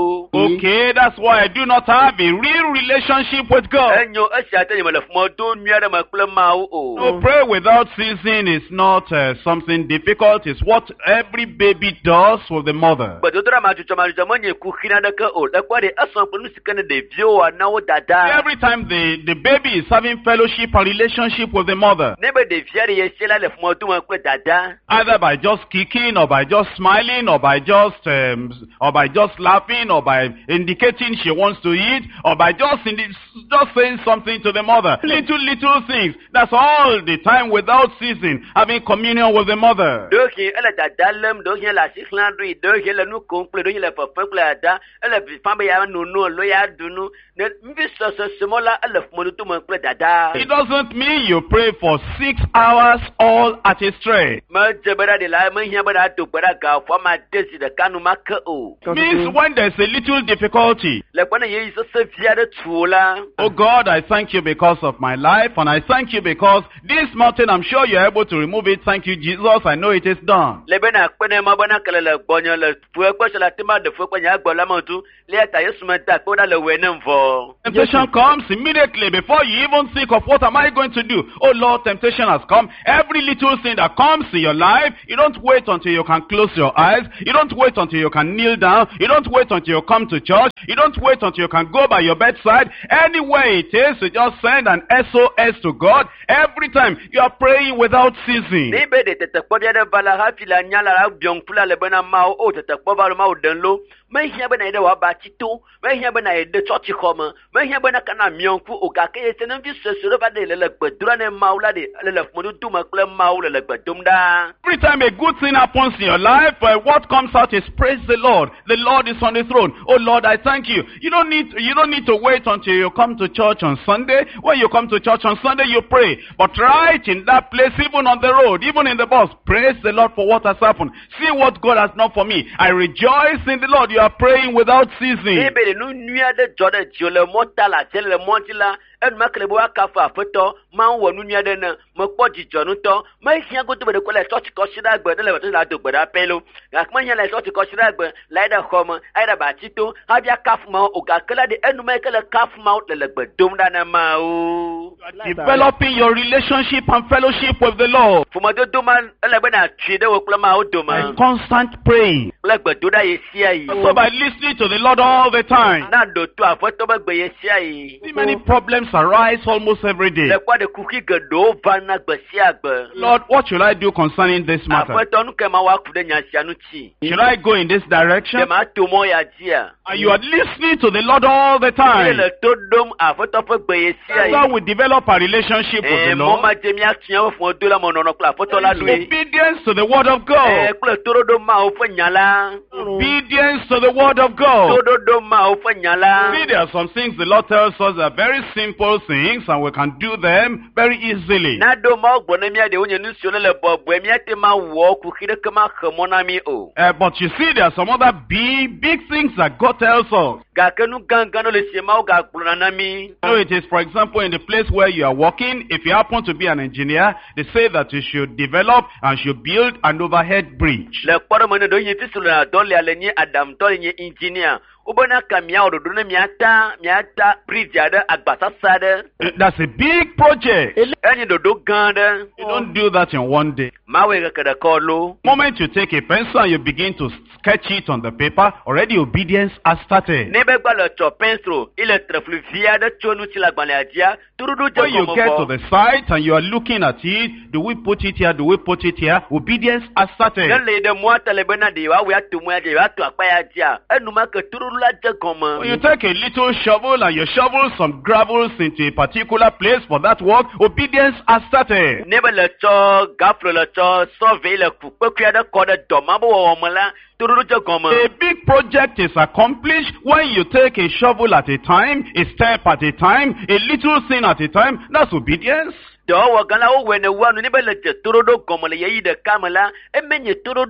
okay, that's why I do not have a real relationship with God. Enyo esi atani mele fumodo nuare makule mau o. To pray without ceasing is not uh, something difficult. It's what every baby does with the mother. Badodora majucho majucho monye kukhina daka o. Dakwa de asan ponu sikane de bio wa na o dada. Every time the, the baby is having fellowship and relationship with the mother, Nebe de viare yesela le fumodo makule dada. either by just kicking or by just smiling or by just um, or by just laughing or by indicating she wants to eat or by just indi- just saying something to the mother. Little little things. That's all the time without ceasing, having communion with the mother. Doki ele dada lem doki la siklandri doki le nu komple doki le papa ada ele famba ya no no lo ya dunu ne mbi so so smola ele fumodo to makule dada. It doesn't mean you pray for six hours all at a stretch. Ma jebera de la ma hiya bada to bada ga fo ma desi de kanu maka o. Means when there's a little difficulty. Le kwana ye so se viare tuola. Oh God, I thank you because of my life, and I thank you because this mountain, I'm sure you're able to remove it. Thank you, Jesus. I know it is done. Le bena kwene ma bana kala le gbonyo le fue kwa la tima de fue kwa nya gbola montu le ta yesu meta ko da le wenem vo. Temptation comes immediately before you even think of what am I going to do. Oh Lord, temptation has come. Every little thing that comes in your life, you don't wait until you can close your eyes. You don't wait until you can kneel down. You don't wait until you come to church. You don't wait until you can go by your bedside. Anywhere it is, you just send an S O S to God. Every time you are praying without ceasing. Ni be de tete ko de bala ha fila nya la bion pula le bena ma o tete ko ba ma o denlo. Me hia bena ide wa ba tito. Me hia bena ide church koma. Me hia bena kana mionku o ga ke se nan vi se se ba de le le gbedura ne ma ula de le le fumodu tu ma kle ma ula le gbedum da. Every time a good thing happens in your life, uh, what comes out is praise the Lord. The Lord is on the throne. Oh Lord, I thank you. You don't need you don't need to wait until you come to church on Sunday. When you come to church on Sunday, you pray. But right in that place, even on the road, even in the bus, praise the Lord for what has happened. See what God has done for me. I rejoice in the Lord. You are praying without ceasing. Ni be de nu nuya de jode jole motala tele montila. En makle bo akafa afeto ma wo nu nuya de na mo po jijonu to ma hia go to be de ko le church ko shira gbe de le to la do gbe da pelo ga ma hia le church ko shira gbe la da khoma ai da ba tito ha bia kaf ma o ga kala de enu ma kala kaf ma le le gbe dum da na ma o. Developing your relationship and fellowship with the Lord. Fuma do do man ele be na twi de wo kla ma o do By ma constant praying. le gbe do da ye sia yi So by listening to the Lord all the time. na do to afeto be gbe ye sia yi See, many problems arise almost every day. le kwa de kuki ge do va na gbe sia gbe Lord, what should I do concerning this matter? afeto nu ke ma wa ku de nya sia nu chi Should I go in this direction? de ma to mo ya dia And you are listening to the Lord all the le time. le to dom afeto fe gbe ye sia That's yi how we develop a relationship with eh the mo Lord. ma je mi atia fun do la mo no no kla afeto la lu yi Obedience to the word of eh God. kle to do ma o fe nyala Obedience to the word of God. to do do ma o fe nyala See, there are some things the Lord tells us are very simple things and we can do them very easily. na do ma gbo na mi ade onye nu sio le bo bo mi ate ma wo ku kire ke ma khamo na mi o Uh, but you see, there are some other big, big things that God tells us. ga ke nu ganga no le sie ma o ga gbo na na mi So it is, for example, in the place where you are working, if you happen to be an engineer, they say that you should develop and should build an overhead bridge. le kpɔɖo me ne do yin fisu le dɔ lia le nye adamtɔ le nye engineer wobena ka mia ɖoɖo ne miata miata bridge aɖe agbasasa aɖe Uh, That's a big project. enye ɖoɖo gã aɖe You don't do that in one day. mawoe keke ɖeke lo The moment you take a pencil and you begin to sketch it on the paper, already obedience has started. ne be gba le tsɔ pensro ile trefli vi aɖe tso nutsi le agbalẽa dzia tuɖuɖu dze When you get to gɔme the site and you are looking at it, do we put it here, do we put it here? Obedience has ne started. le ɖe mɔa te le bena ɖe yewoawoe ato mɔa dze yewoato akpa ya dzia enuma ke tuɖuɖu la dze When you gɔme take a little shovel and you shovel some gravels into a particular place for that work, obedience has started. ne be le tsɔ gaflo le tsɔ sɔvei le ku kpekui aɖe kɔ ɖe dɔma be wɔwɔ me la tuɖuɖu dze gɔme A big project is accomplished when you take a shovel at a time, a step at a time, a little thing at a time. That's obedience. dɔwɔwɔ gã la wowɔe ne wua nu ne be le dze toɖoɖo gɔme le yeyi ɖeka me la emenye toɖoɖo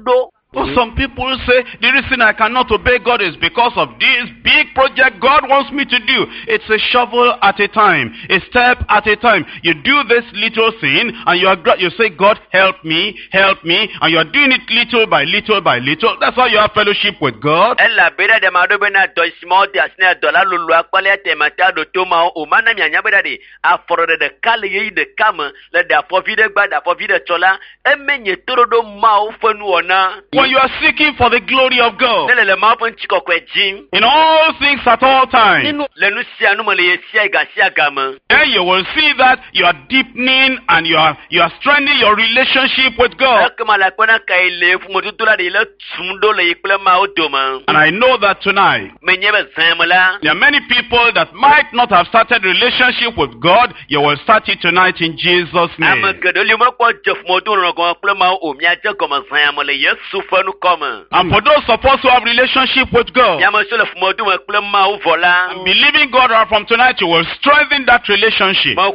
But some people say the reason I cannot obey God is because of this big project God wants me to do. It's a shovel at a time, a step at a time. You do this little thing and you are you say, God, help me, help me, and you are doing it little by little by little. That's how you have fellowship with God. Ella beda de madobena do small de asne dola lulu akpale te mata do toma o mana nya nya beda de aforode de kale yi de kama le de afovide gba de afovide chola emenye torodo ma o fanu ona. When you are seeking for the glory of God, in all things at all times, then you will see that you are deepening and you are you are strengthening your relationship with God. And I know that tonight there are many people that might not have started relationship with God. You will start it tonight in Jesus' name. And for those of us who have relationship with God, I'm believing God that from tonight you will strengthen that relationship. Now,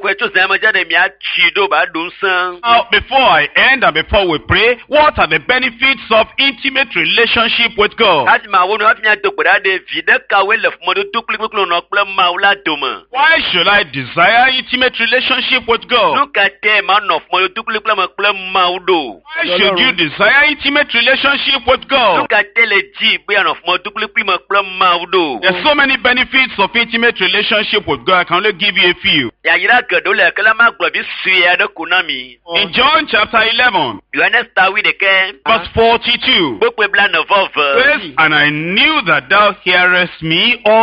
before I end and before we pray, what are the benefits of intimate relationship with God? Why should I desire intimate relationship with God? Why should you desire intimate relationship with God? There's so many benefits of intimate relationship with God. I can only give you a few. In John chapter eleven, verse forty-two, says, and I knew that thou hearest me all